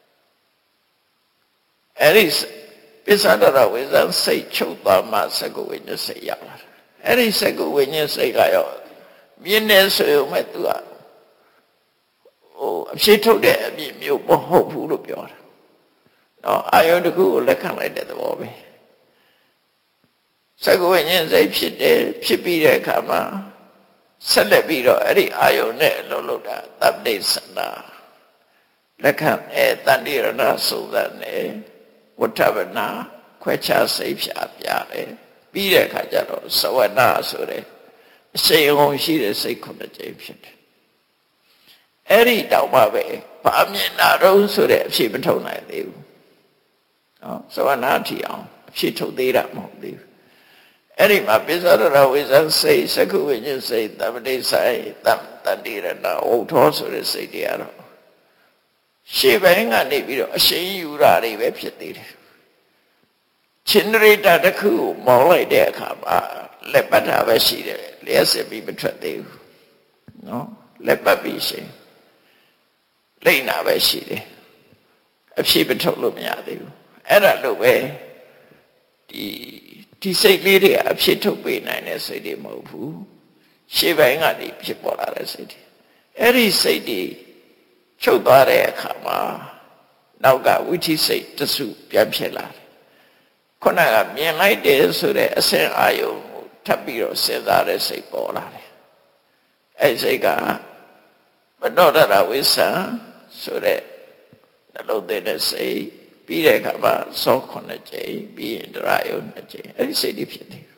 Speaker 2: အဲ့ဒီပစ္ဆဒရဝေဇံစိတ်ချုပ်သွားမှစက္ခုဝိညာဉ်စိတ်ရောက်လာအဲ့ဒီစက္ခုဝိညာဉ်စိတ်ကရောမြင်နေဆိုရင်မဲ့သူကဟိုအဖြစ်ထုတ်တဲ့အပြည့်မျိုးမဟုတ်ဘူးလို့ပြောတာနော်အာယုန်တစ်ခုကိုလက်ခံလိုက်တဲ့သဘောပဲစက္ခုဝိညာဉ်စိတ်ဖြစ်တယ်ဖြစ်ပြီးတဲ့အခါမှာဆက်လက်ပြီးတော့အဲ့ဒီအာယုန်နဲ့အလုံးလုံးတာတပ္ပိစနာလက်ခံအဲတန်တိရဏစုံစမ်းတယ်ဝဋ္ဌဗနာခွဲခြားစိတ်ဖြာပြတယ်ပြီးတဲ့အခါကျတော့သဝနာဆိုတဲ့အရှိန်ဟုန်ရှိတဲ့စိတ်ခုနှစ်ကြိမ်ဖြစ်တယ်အဲ့ဒီတောင်မှပဲဗာမြင်တာတော့ဆိုတဲ့အဖြစ်မထုတ်နိုင်သေးဘူးနော်သဝနာထီအောင်အဖြစ်ထုတ်သေးတာမဟုတ်သေးဘူးအဲ့ဒီမှာပစ္ဆဒရဝေဇံစိတ်စက္ခုဝိညာဉ်စိတ်တပ္ပတိဆိုင်တမ္တန္တိရဏဝုထောဆိုတဲ့စိတ်တွေကတော့ရှေ့ပိုင်းကနေပြီးတော့အရှိန်ယူတာတွေပဲဖြစ်သေးတယ်ချင်းရိတာတစ်ခုကိုမောင်းလိုက်တဲ့အခါမှာလက်ပတ်တာပဲရှိတယ်လျှက်စစ်ပြီးမထွက်သေးဘူးနော်လက်ပတ်ပြီးရှင်လိမ့်တာပဲရှိတယ်အဖြစ်မထုတ်လို့မရသေးဘူးအဲ့ဒါလို့ပဲဒီဒီစိတ်လေးတွေအဖြစ်ထုတ်ပေးနိုင်တဲ့စိတ်တွေမဟုတ်ဘူးရှေ့ပိုင်းကနေဖြစ်ပေါ်လာတဲ့စိတ်တွေအဲ့ဒီစိတ်တွေချုပ်သွားတဲ့အခါမှာနောက်ကဝိသိစိတ်တစုပြန်ဖြစ်လာတယ်ခုနကမြင်လိုက်တယ်ဆိုတဲ့အစင်အာယုံကိုထပ်ပြီးတော့စဉ်းစားတဲ့စိတ်ပေါ်လာတယ်အဲ့စိတ်ကမနောဒရဝိသံဆိုတဲ့နှလုံးသွင်းတဲ့စိတ်ပြီးတဲ့အခါမှာသောခုနှစ်ကြိမ်ပြီးရင်ဒရာယုံနှစ်ကြိမ်အဲ့ဒီစိတ်တွေဖြစ်တယ်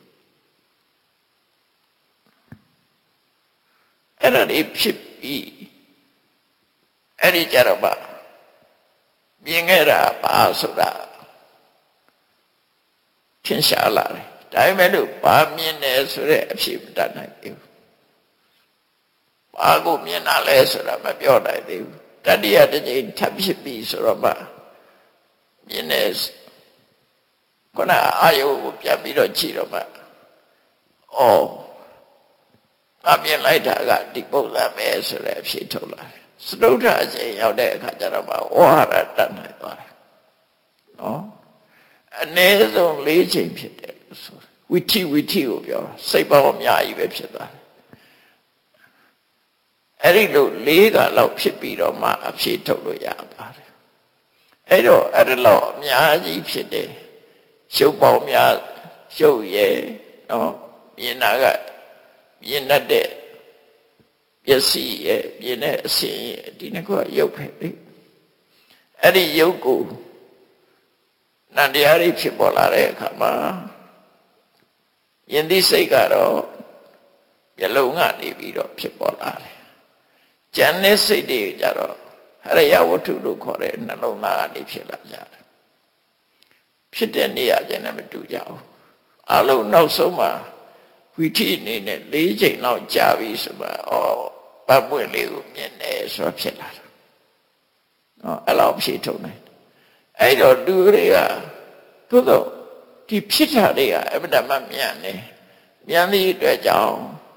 Speaker 2: အဲ့ဒါတွေဖြစ်ပြီးအဲ့ဒီကြတော့မှမြင်ခဲ့တာပါဆိုတာထင်ရှားလာတယ်ဒါပေမဲ့လို့ဘာမြင်တယ်ဆိုတဲ့အဖြစ်မတတ်နိုင်ဘူးဘာကိုမြင်တာလဲဆိုတာမပြောနိုင်သေးဘူးတတိယတစ်ကြိမ်ထပ်ဖြစ်ပြီးဆိုတော့မှမြင်တယ်ခုနအာယုကိုပြန်ပြီးတော့ကြည့်တော့မှဩအမြင်လိုက်တာကဒီပုံစံပဲဆိုတဲ့အဖြစ်ထုတ်လာတယ်စတုထအချိန်ရောက်တဲ့အခါကျတော့မှဝါရတတ်နိုင်သွားတယ်နော်အနည်းဆုံး၄ချိန်ဖြစ်တယ်ဆိုဝိထိဝိထိကိုပြောစိတ်ပေါင်းအများကြီးပဲဖြစ်သွားတယ်အဲ့ဒီလို၄ကလောက်ဖြစ်ပြီးတော့မှအဖြစ်ထုတ်လို့ရပါတယ်အဲ့တော့အဲ့ဒါလောက်အများကြီးဖြစ်တယ်ရှုပ်ပေါင်းများရှုပ်ရဲ့နော်မြင်တာကမြင်တတ်တဲ့ပစ္စည်းရဲ့မြင်တဲ့အစဉ်ရဲ့ဒီနှစ်ခုကရုပ်ပဲလေအဲ့ဒီရုပ်ကိုနန္တရားတွေဖြစ်ပေါ်လာတဲ့အခါမှာယဉ်သိစိတ်ကတော့မျက်လုံးကနေပြီးတော့ဖြစ်ပေါ်လာတယ်ဉာဏ်နဲ့စိတ်တွေကြတော့ဟရိယဝတ္ထုလို့ခေါ်တဲ့နှလုံးသားကနေဖြစ်လာကြတယ်ဖြစ်တဲ့နေရာချင်းနဲ့မတူကြဘူးအလုံးနောက်ဆုံးမှာဝိထိအနေနဲ့၄ချိန်လောက်ကြာပြီဆိုမှဩပတ်ပွင့်လေးကိုမြင်တယ်ဆိုဖြစ်လာတာနော်အဲ့လောက်ဖြေထုတ်နိုင်အဲ့တော့လူတွေကသို့တော့ဒီဖြစ်တာတွေကအမှန်တမ်းမြန်နေမြန်သည့်အတွက်ကြောင့်